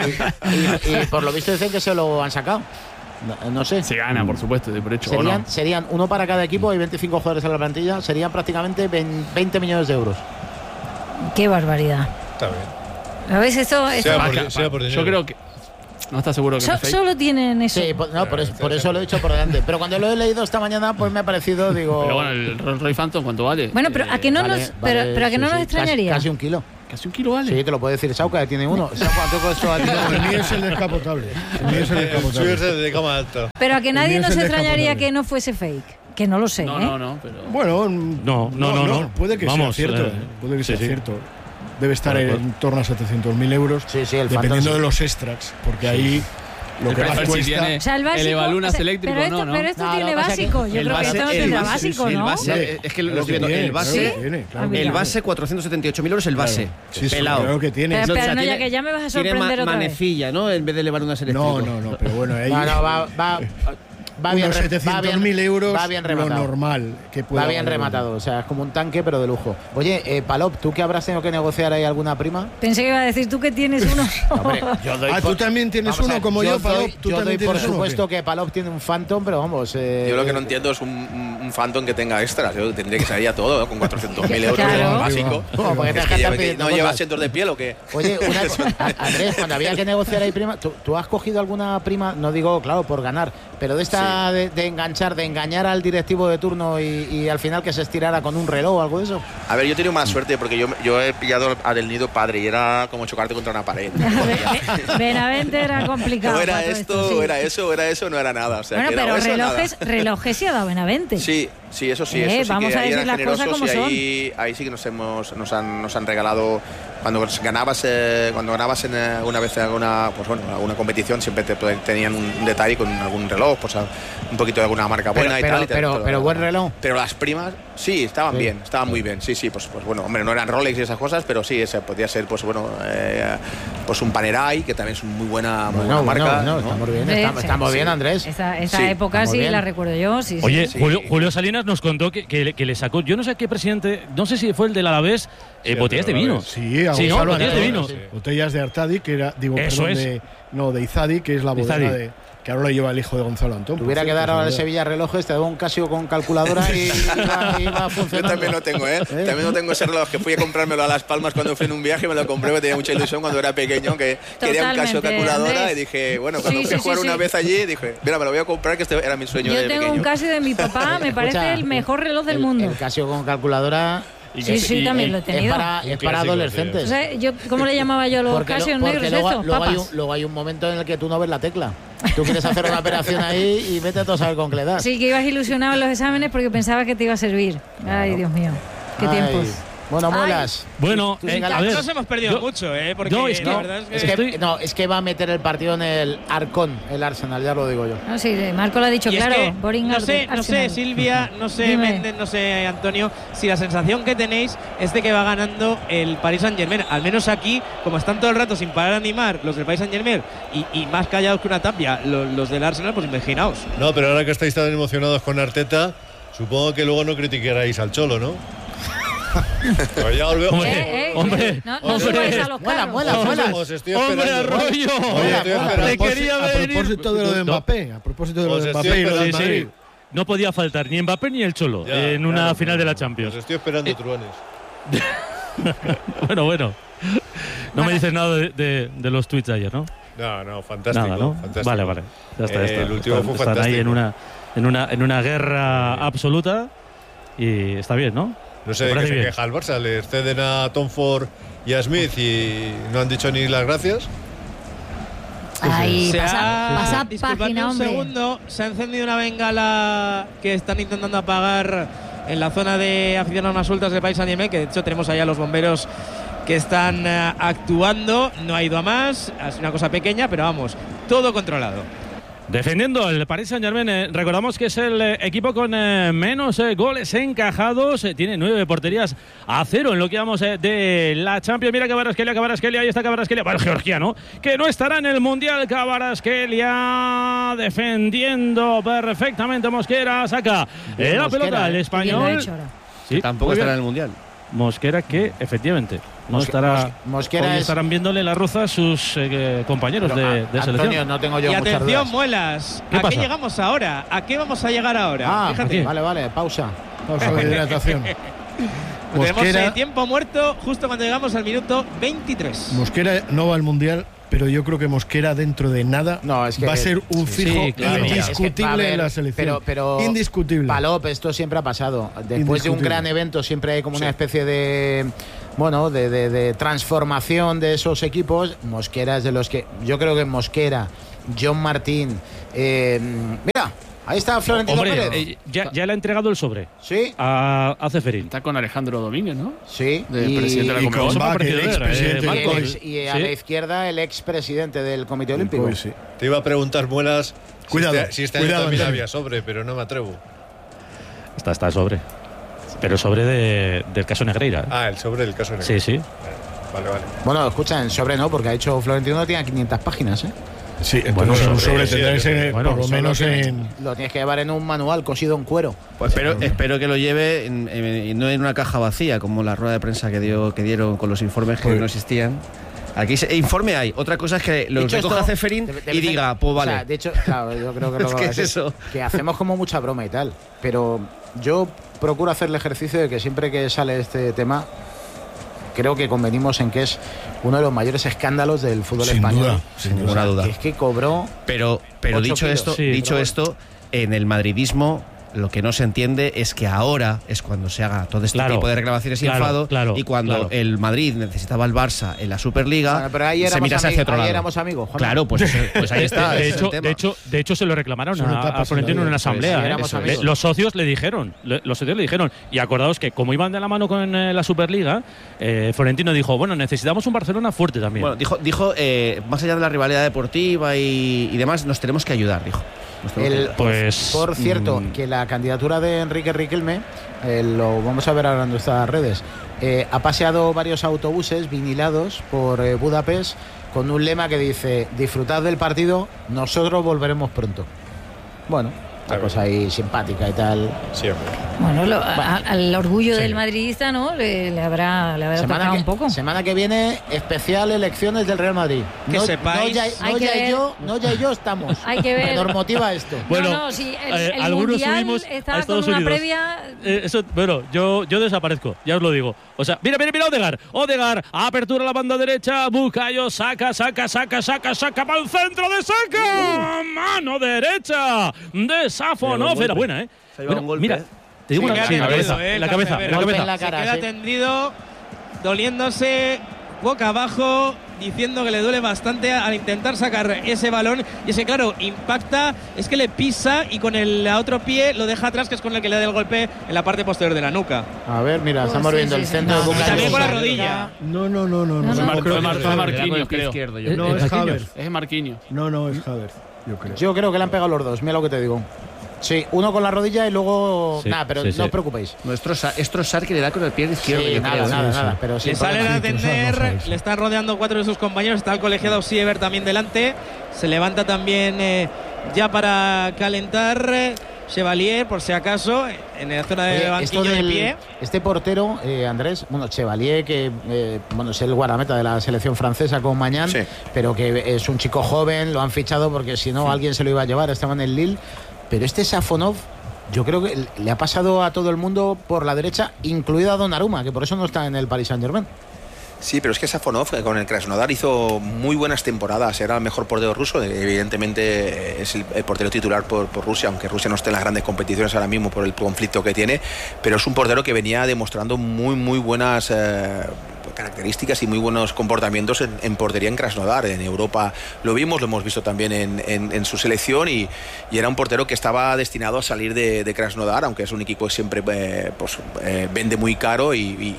S4: y- y por lo visto dicen que se lo han sacado. No, no sé.
S8: Se gana, por supuesto, de por hecho. ¿o
S4: Serían,
S8: no?
S4: serían uno para cada equipo, hay veinticinco jugadores en la plantilla, serían prácticamente veinte millones de euros.
S3: Qué barbaridad.
S9: Está bien.
S3: ¿Lo ves? Esto, esto
S9: Sea
S8: Ah,
S9: por,
S8: que-
S9: sea por dinero.
S8: Yo creo que. No está seguro que
S3: So,
S8: no es fake.
S3: solo tienen eso.
S4: Sí, por, no, por eso, por eso lo he dicho por delante. Pero cuando lo he leído esta mañana, pues me ha parecido, digo.
S8: Pero bueno, el Rolls Royce Phantom, ¿cuánto vale?
S3: Bueno, pero a que no
S4: vale,
S3: nos,
S4: vale,
S3: pero, pero a que
S4: sí,
S3: no nos
S4: sí,
S3: extrañaría.
S4: Casi, casi un kilo.
S8: Casi un kilo vale.
S4: Sí, te lo puede decir Sauca, que tiene uno. ¿Sabes cuánto costó a ti?
S5: El mío es el descapotable. El mío es el
S9: El suyo
S5: descapotable.
S9: es el de cama alta.
S3: Pero a que nadie
S5: mío es
S3: nos
S5: el
S3: extrañaría
S5: descapotable.
S3: que no fuese fake. Que no lo sé,
S8: No,
S3: ¿eh?
S8: no, no, pero.
S5: Bueno,
S1: No, no, no, no.
S5: Puede que
S1: Vamos,
S5: sea cierto.
S1: eh,
S5: eh, Puede que
S1: sí,
S5: sea
S1: sí.
S5: cierto. Debe estar
S1: Bueno,
S5: en torno a setecientos mil euros.
S4: Sí, sí, el
S5: dependiendo
S4: Phantom, sí.
S5: de los extras. Porque ahí lo
S8: El
S5: que más
S8: precio si
S5: cuesta.
S8: tiene
S3: O sea, el básico.
S8: el Evalunas
S3: o sea,
S8: eléctrico,
S3: pero esto,
S8: no, ¿no?
S3: pero esto
S4: No, lo
S3: tiene
S4: que pasa es que
S3: básico. Yo
S10: el
S3: creo que
S10: base-
S3: esto no
S10: el
S3: tendrá
S10: base-
S3: básico,
S10: el
S3: ¿no?
S10: base- es que lo
S5: Claro
S10: estoy viendo.
S5: tiene,
S10: El
S5: claro
S10: base,
S5: que tiene, claro
S3: Ah,
S5: que
S10: el
S3: mira.
S10: base cuatrocientos setenta y ocho mil euros el base.
S5: Sí, sí,
S10: pelado.
S5: claro que tiene.
S3: Pero,
S10: No, o
S3: pero
S10: sea,
S3: no, ya
S10: tiene-
S3: que ya me vas a
S10: Tiene
S3: sorprender
S10: ma-
S3: otra vez.
S10: manecilla, ¿no? En vez de elévalunas eléctrico.
S5: No, no, no, pero bueno, ahí.
S4: No, no, va, va, va bien,
S5: unos
S4: re- va
S5: setecientos mil
S4: bien,
S5: euros,
S4: va bien
S5: lo
S4: rematado.
S5: normal que pueda
S4: Va bien
S5: valer.
S4: rematado, o sea, es como un tanque, pero de lujo. Oye, eh, Palop, ¿tú que habrás tenido que negociar ahí alguna prima?
S3: Pensé que iba a decir tú que tienes uno.
S4: Hombre, yo doy
S5: Ah,
S4: por-
S5: tú también tienes
S4: Vamos a
S5: uno
S4: ver,
S5: como yo,
S4: doy-
S5: Palop. Tú
S4: yo doy
S5: también
S4: por
S5: tienes uno,
S4: supuesto
S5: ¿o qué?
S4: que Palop tiene un Phantom, pero vamos. eh,
S2: Yo lo que no entiendo es un, un, un Phantom que tenga extras. Yo tendría que salir ya todo, ¿no? Con cuatrocientos mil euros
S3: Claro.
S2: básico.
S4: ¿Cómo? Porque te
S2: Es
S4: dejas
S2: que
S4: estar
S2: lleva- que
S4: pidiendo
S2: ¿No lleva
S4: cosas.
S2: asientos de piel o qué?
S4: Oye, una cosa, a- Andrés, cuando había que negociar ahí prima, ¿tú, tú has cogido alguna prima, no digo, claro, por ganar, pero de esta de, de enganchar, de engañar al directivo de turno y, y al final que se estirara con un reloj o algo de eso?
S2: A ver, yo he tenido mala suerte porque yo, yo he pillado a Del Nido padre y era como chocarte contra una pared.
S3: Benavente era complicado.
S2: O era
S3: para todo
S2: esto,
S3: sí.
S2: o era eso, o era eso, no era nada. O sea,
S3: Bueno,
S2: que era
S3: pero
S2: o eso o nada.
S3: relojes, relojes sí ha dado Benavente.
S2: Sí, sí, eso sí,
S3: Eh,
S2: eso sí
S3: vamos
S2: que
S3: a
S2: ahí
S3: decir
S2: eran
S3: las cosas
S2: generosos
S3: como
S2: y ahí, ahí sí que nos hemos nos han, nos han regalado cuando ganabas eh, cuando ganabas en eh, una vez en alguna pues bueno alguna competición siempre te tenían un detalle con algún reloj, pues un poquito de alguna marca buena
S4: Pero,
S2: y
S4: pero,
S2: tal. y te-
S4: pero,
S2: te lo-
S4: pero buen reloj.
S2: Pero las primas, sí, estaban
S4: Sí.
S2: bien, estaban muy bien, sí, sí, pues, pues bueno, hombre, no eran Rolex y esas cosas, pero sí, ese podía ser, pues bueno, eh, pues un Panerai, que también es muy buena, muy
S4: Bueno,
S2: buena
S4: bueno,
S2: marca.
S4: bueno,
S2: ¿no?
S4: estamos bien,
S3: Sí,
S4: estamos,
S3: sí,
S4: estamos
S2: sí.
S4: bien, Andrés.
S3: Esa, esa
S2: Sí,
S3: época
S4: estamos
S3: sí
S4: bien.
S3: la recuerdo yo. Sí, sí.
S1: Oye,
S2: Sí.
S1: Julio, Julio Salinas nos contó que, que le- que le sacó, yo no sé a qué presidente, no sé si fue el del Alavés, eh,
S9: Sí,
S1: botellas de
S9: el del
S1: vino.
S9: Alavés.
S5: Sí, a
S1: Sí, ¿no?
S5: Gonzalo
S1: Botellas de
S5: Antón,
S1: vino.
S5: sí. Botellas de Artadi, que era, digo,
S1: Eso
S5: perdón,
S1: es.
S5: de, no, de Izadi, que es la
S1: De
S5: bodega
S1: Izadi.
S5: de, que ahora lo lleva el hijo de Gonzalo Antón. por
S4: Tuviera que
S5: cierto,
S4: dar ahora el
S5: sin duda.
S4: Sevilla relojes, te daba un Casio con calculadora y iba, iba
S2: Yo
S4: funcionando.
S2: también lo tengo, ¿eh? También lo tengo ese reloj que fui a comprármelo a Las Palmas cuando fui en un viaje, me lo compré, me tenía mucha ilusión cuando era pequeño, que quería un Casio
S3: Totalmente,
S2: calculadora
S3: Andrés.
S2: y dije, bueno, cuando
S3: Sí,
S2: fui a
S3: sí,
S2: jugar
S3: sí,
S2: una
S3: sí.
S2: vez allí, dije, mira, me lo voy a comprar, que este era mi sueño
S3: Yo
S2: de
S3: tengo
S2: pequeño.
S3: un Casio de mi papá, me parece
S4: Escucha,
S3: el mejor reloj del
S4: el-
S3: mundo.
S4: El Casio con calculadora.
S3: Sí, sí, también lo he
S4: es
S3: tenido.
S4: para, es para
S9: clásico,
S4: adolescentes.
S3: O sea, yo, ¿cómo le llamaba yo a los
S4: Porque, lo-
S3: Casios
S4: porque
S3: negros
S4: luego,
S3: estos?
S4: luego hay
S3: Papas.
S4: un, luego hay un momento en el que tú no ves la tecla. Tú quieres hacer una operación ahí y vete a todo saber con qué le das.
S3: Sí, que ibas ilusionado en los exámenes porque pensaba que te iba a servir. Ay, Dios mío, qué
S4: Ay.
S3: tiempos.
S4: Bueno,
S3: Ay.
S4: muelas.
S1: Bueno,
S4: Tú
S1: eh,
S4: siga
S1: a
S4: la-
S1: ver,
S7: Nos hemos perdido
S1: yo-
S7: mucho, ¿eh? Porque
S1: no, es que-
S7: la
S1: no,
S7: verdad es que.
S4: Es que,
S1: Estoy-
S4: no, es que va a meter el partido en el Arcón, el Arsenal, ya lo digo yo.
S3: No, sí, Marco lo ha dicho
S7: Y es
S3: claro.
S7: que
S3: Boring
S7: no
S3: Ar-
S7: sé, no sé,
S3: Arsenal.
S7: Silvia, no sé,
S3: Dime.
S7: Méndez, no sé, Antonio, si la sensación que tenéis es de que va ganando el Paris Saint-Germain. Al menos aquí, como están todo el rato sin parar de animar los del Paris Saint-Germain y, y más callados que una tapia lo- los, del Arsenal, pues imaginaos.
S9: No, pero ahora que estáis tan emocionados con Arteta, supongo que luego no criticaréis al Cholo, ¿no? Pues ya os veo.
S1: Hombre,
S3: Eh, eh,
S1: hombre,
S3: no, no
S1: hombre.
S3: subáis a los
S4: Muela,
S3: carros.
S4: muela, muela.
S9: Os estoy
S1: ¡Hombre,
S9: esperando.
S1: Arroyo!
S9: Oye, estoy
S4: Hola,
S9: esperando.
S1: Te quería
S5: A
S1: venir.
S5: propósito de lo de
S1: No.
S5: Mbappé, a propósito de lo
S9: Os
S5: de
S9: estoy
S5: Mbappé y lo
S9: esperando.
S5: del
S1: Sí,
S5: Madrid.
S1: sí. No podía faltar ni Mbappé ni el Cholo
S9: Ya,
S1: en una
S9: claro.
S1: final de la Champions.
S9: Os estoy esperando, truanes.
S1: Bueno, bueno. No me dices nada de, de- de los tweets de ayer, ¿no?
S9: No, no, fantástico.
S1: Nada, ¿no?
S9: fantástico.
S1: Vale, vale. Ya está, ya
S9: Eh,
S1: está.
S9: el último
S1: están,
S9: fue
S1: están
S9: fantástico.
S1: ahí en una, en una, en una guerra absoluta y está bien, ¿no?
S9: No sé
S1: Me
S9: de qué
S1: parece
S9: se
S1: bien.
S9: queja el Barça. Les ceden a Tom Ford y a Smith y no han dicho ni las gracias.
S3: Ahí,
S7: Se
S3: pasa,
S7: ha-
S3: pasa
S7: disculpadme
S3: página,
S7: un
S3: hombre.
S7: segundo, se ha encendido una bengala que están intentando apagar en la zona de aficionados más sueltas del País Saint-Germain, que de hecho tenemos allá los bomberos que están eh, actuando. No ha ido a más, es una cosa pequeña, pero vamos, todo controlado.
S1: Defendiendo el Paris Saint-Germain, eh, recordamos que es el eh, equipo con eh, menos eh, goles encajados, eh, tiene nueve porterías a cero en lo que vamos eh, de la Champions. Mira Kvaratskhelia, Kvaratskhelia, ahí está Kvaratskhelia, para el georgiano, que no estará en el Mundial. Kvaratskhelia defendiendo perfectamente Mosquera, saca
S4: Bien,
S1: la
S4: Mosquera,
S1: pelota
S4: eh.
S1: el
S3: Qué bien lo ha
S1: español.
S3: hecho ahora.
S1: Sí,
S10: Tampoco
S1: muy
S10: estará en
S1: bien.
S10: el Mundial.
S1: Mosquera que efectivamente no
S4: Mosque-
S1: estará.
S4: Mos- Mosquera
S1: hoy
S4: es-
S1: estarán viéndole la ruza sus eh, compañeros
S4: Pero,
S1: de,
S4: a-
S1: de
S4: Antonio,
S1: selección.
S4: no tengo yo
S7: Y
S4: muchas
S7: atención,
S4: dudas.
S7: Muelas,
S1: ¿Qué
S7: ¿a
S1: pasa?
S7: qué llegamos ahora? ¿A qué vamos a llegar ahora?
S4: Ah,
S7: Fíjate,
S4: vale, vale, pausa.
S5: Pausa de hidratación.
S7: tenemos
S5: Mosquera,
S7: eh, tiempo muerto justo cuando llegamos al minuto veintitrés.
S5: Mosquera no va al Mundial pero yo creo que Mosquera dentro de nada
S4: no, es que,
S5: va a ser un fijo
S1: sí, claro.
S5: indiscutible
S4: es que, a ver,
S5: en la selección.
S4: Pero, pero
S5: indiscutible.
S4: Palop, esto siempre ha pasado. Después de un gran evento siempre hay como sí. una especie de bueno, de, de, de transformación de esos equipos. Mosquera es de los que yo creo que Mosquera, John Martín, eh, mira. Ahí está Florentino
S1: Hombre,
S4: Pérez.
S1: Eh, ya, ya le ha entregado el sobre.
S4: Sí.
S1: A, a Ceferín.
S8: Está con Alejandro Domínguez, ¿no?
S4: Sí.
S8: De
S4: y,
S8: presidente de la Comisión.
S5: Bach, el expresidente
S4: eh,
S5: del
S4: y, y a sí. la izquierda el expresidente del Comité Olímpico.
S5: Pues sí.
S9: Te iba a preguntar, Muelas,
S5: cuidado,
S9: si este, si este
S5: cuidado,
S9: año también
S5: Antonio.
S9: había sobre, pero no me atrevo.
S1: Está, está el sobre. Pero sobre de, del caso Negreira.
S9: Ah, el sobre del caso Negreira.
S1: Sí, sí.
S9: Vale, vale.
S4: Bueno, escucha, en sobre no, porque ha hecho Florentino, tiene quinientas páginas, ¿eh?
S5: Sí, entonces
S1: bueno,
S5: un sobre
S9: sí,
S5: tendrá que
S9: sí,
S5: ser
S1: bueno,
S5: por lo menos
S4: tienes,
S5: en...
S4: Lo tienes que llevar en un manual cosido en cuero.
S10: Pues espero, espero que lo lleve en, en, no en una caja vacía, como la rueda de prensa que dio que dieron con los informes que
S5: pues,
S10: no existían. Aquí se, informe hay. Otra cosa es que lo recoja Ceferín y diga, pues vale.
S4: O sea, de hecho, claro, yo creo que lo
S10: es que es eso.
S4: Que hacemos como mucha broma y tal. Pero yo procuro hacer el ejercicio de que siempre que sale este tema, creo que convenimos en que es uno de los mayores escándalos del fútbol
S5: sin
S4: español.
S5: Duda, sin ninguna
S10: duda.
S4: Es que cobró.
S10: Pero, pero dicho
S4: kilos.
S10: esto,
S1: Sí,
S10: dicho
S4: pero
S10: esto, en el madridismo lo que no se entiende es que ahora es cuando se haga todo este
S1: Claro,
S10: tipo de reclamaciones y
S1: claro,
S10: enfado
S1: claro,
S10: y cuando
S1: claro.
S10: el Madrid necesitaba al Barça en la Superliga,
S4: Bueno, pero ahí
S10: se
S4: éramos,
S10: mirase
S4: ami-
S10: hacia otro
S4: ahí
S10: lado.
S4: éramos amigos. Juanma.
S10: Claro, pues, eso- pues ahí está.
S1: de,
S10: ese es el
S1: hecho,
S10: tema.
S1: de, hecho, de hecho, se lo reclamaron
S5: Son
S1: a,
S5: etapas
S1: a Florentino
S5: en
S1: en
S5: la
S1: una
S5: vida.
S1: asamblea.
S4: Sí,
S1: ¿eh?
S4: éramos
S1: Eso,
S4: amigos.
S1: le- los socios le dijeron, le- los socios le dijeron. Y acordaos que como iban de la mano con eh, la Superliga, eh, Florentino dijo, bueno, necesitamos un Barcelona fuerte también.
S10: Bueno, dijo, dijo eh, más allá de la rivalidad deportiva y, y demás, nos tenemos que ayudar, dijo. Nos tenemos que
S4: El-
S10: ayudar.
S1: pues,
S4: Por cierto,
S1: mm,
S4: que la candidatura de Enrique Riquelme, eh, lo vamos a ver ahora en nuestras redes, eh, ha paseado varios autobuses vinilados por eh, Budapest con un lema que dice: disfrutad del partido, nosotros volveremos pronto. Bueno, una cosa ahí simpática y tal.
S9: Siempre.
S3: Bueno, lo- a- al orgullo
S4: Sí.
S3: del madridista, ¿no? Le, le habrá, le habrá
S4: Semana
S3: tocado
S4: que,
S3: un poco.
S4: semana que viene, especial elecciones del Real Madrid.
S7: Que
S4: no,
S7: sepáis-
S4: no ya,
S3: Hay
S4: no
S3: que
S4: ya
S3: ver-
S4: yo, no ya yo estamos.
S3: Hay que ver-
S4: Que nos motiva esto.
S1: Bueno,
S3: no, no, sí, el,
S1: eh,
S3: el
S1: algunos
S3: mundial
S1: subimos a
S3: estaba
S1: Estados
S3: con una
S1: Unidos.
S3: previa.
S1: Eh, eso, bueno, yo, yo desaparezco, ya os lo digo. O sea, mira, mira, mira, Odegaard. Odegaard, apertura a la banda derecha. Bukayo saca, saca, saca, saca, saca para el centro de saca. Mano derecha de Safonov. Era buena, ¿eh?
S10: Se ha llevado
S1: Bueno,
S10: un golpe,
S1: mira,
S10: ¿eh?
S1: te digo
S7: Se
S1: una
S7: queda
S1: sí, en la
S7: tendido,
S1: cabeza,
S7: eh,
S1: en la cabeza,
S7: Carmen,
S1: en la
S4: golpe
S1: cabeza.
S4: en la cara.
S7: Se queda
S4: sí.
S7: tendido, doliéndose boca abajo, diciendo que le duele bastante al intentar sacar ese balón. Y ese, claro, impacta, es que le pisa y con el otro pie lo deja atrás, que es con el que le da el golpe en la parte posterior de la nuca.
S4: A ver, mira,
S3: Oh,
S4: estamos
S3: sí,
S4: viendo
S3: sí,
S4: el
S3: sí.
S4: centro
S3: No,
S4: de
S3: no,
S4: Bukayo.
S7: también con la
S3: sí,
S7: rodilla.
S5: No, no, no, no.
S3: No,
S5: no,
S3: no.
S5: no creo
S8: Fue Mar-
S5: que-
S8: fue
S10: Era
S8: Marquinhos,
S10: con el pie
S8: creo.
S10: izquierdo, yo
S8: Eh,
S5: No,
S8: eh,
S5: es
S8: Marquinhos.
S5: Havertz.
S8: Es Marquinhos.
S5: No, no, es Havertz, yo creo.
S4: Yo creo que le han pegado los dos, mira lo que te digo. Sí, uno con la rodilla y luego.
S1: Sí,
S4: nada, pero
S1: sí,
S4: no
S1: sí.
S4: os preocupéis.
S10: No, es Trossard, es Trossard que le da con el pie izquierdo.
S4: Sí,
S10: yo
S4: nada,
S10: creo.
S4: nada,
S5: sí,
S4: nada.
S5: sí.
S4: Pero
S7: Le
S4: sin
S7: salen
S4: problema.
S7: a
S5: Sí, Trossard no
S7: atender,
S5: sabe, sí.
S7: le están rodeando cuatro de sus compañeros, está el colegiado Siever también delante, se levanta también eh, ya para calentar eh, Chevalier, por si acaso, en la zona de
S4: Oye, esto
S7: banquillo de
S4: del-
S7: pie.
S4: Este portero, eh, Andrés, bueno, Chevalier, que eh, bueno, es el guardameta de la selección francesa con Mañán,
S2: Sí.
S4: pero que es un chico joven, lo han fichado porque si no alguien se lo iba a llevar, estaba en el Lille. Pero este Safonov, yo creo que le ha pasado a todo el mundo por la derecha, incluido a Donnarumma, que por eso no está en el Paris Saint-Germain.
S2: Sí, pero es que Safonov eh, con el Krasnodar hizo muy buenas temporadas. Era el mejor portero ruso. Evidentemente eh, es el, el portero titular por, por Rusia, aunque Rusia no esté en las grandes competiciones ahora mismo por el conflicto que tiene. Pero es un portero que venía demostrando muy, muy buenas eh, características y muy buenos comportamientos en, en portería en Krasnodar. En Europa lo vimos, lo hemos visto también en, en, en su selección y, y era un portero que estaba destinado a salir de, de Krasnodar, aunque es un equipo que siempre eh, pues, eh, vende muy caro y,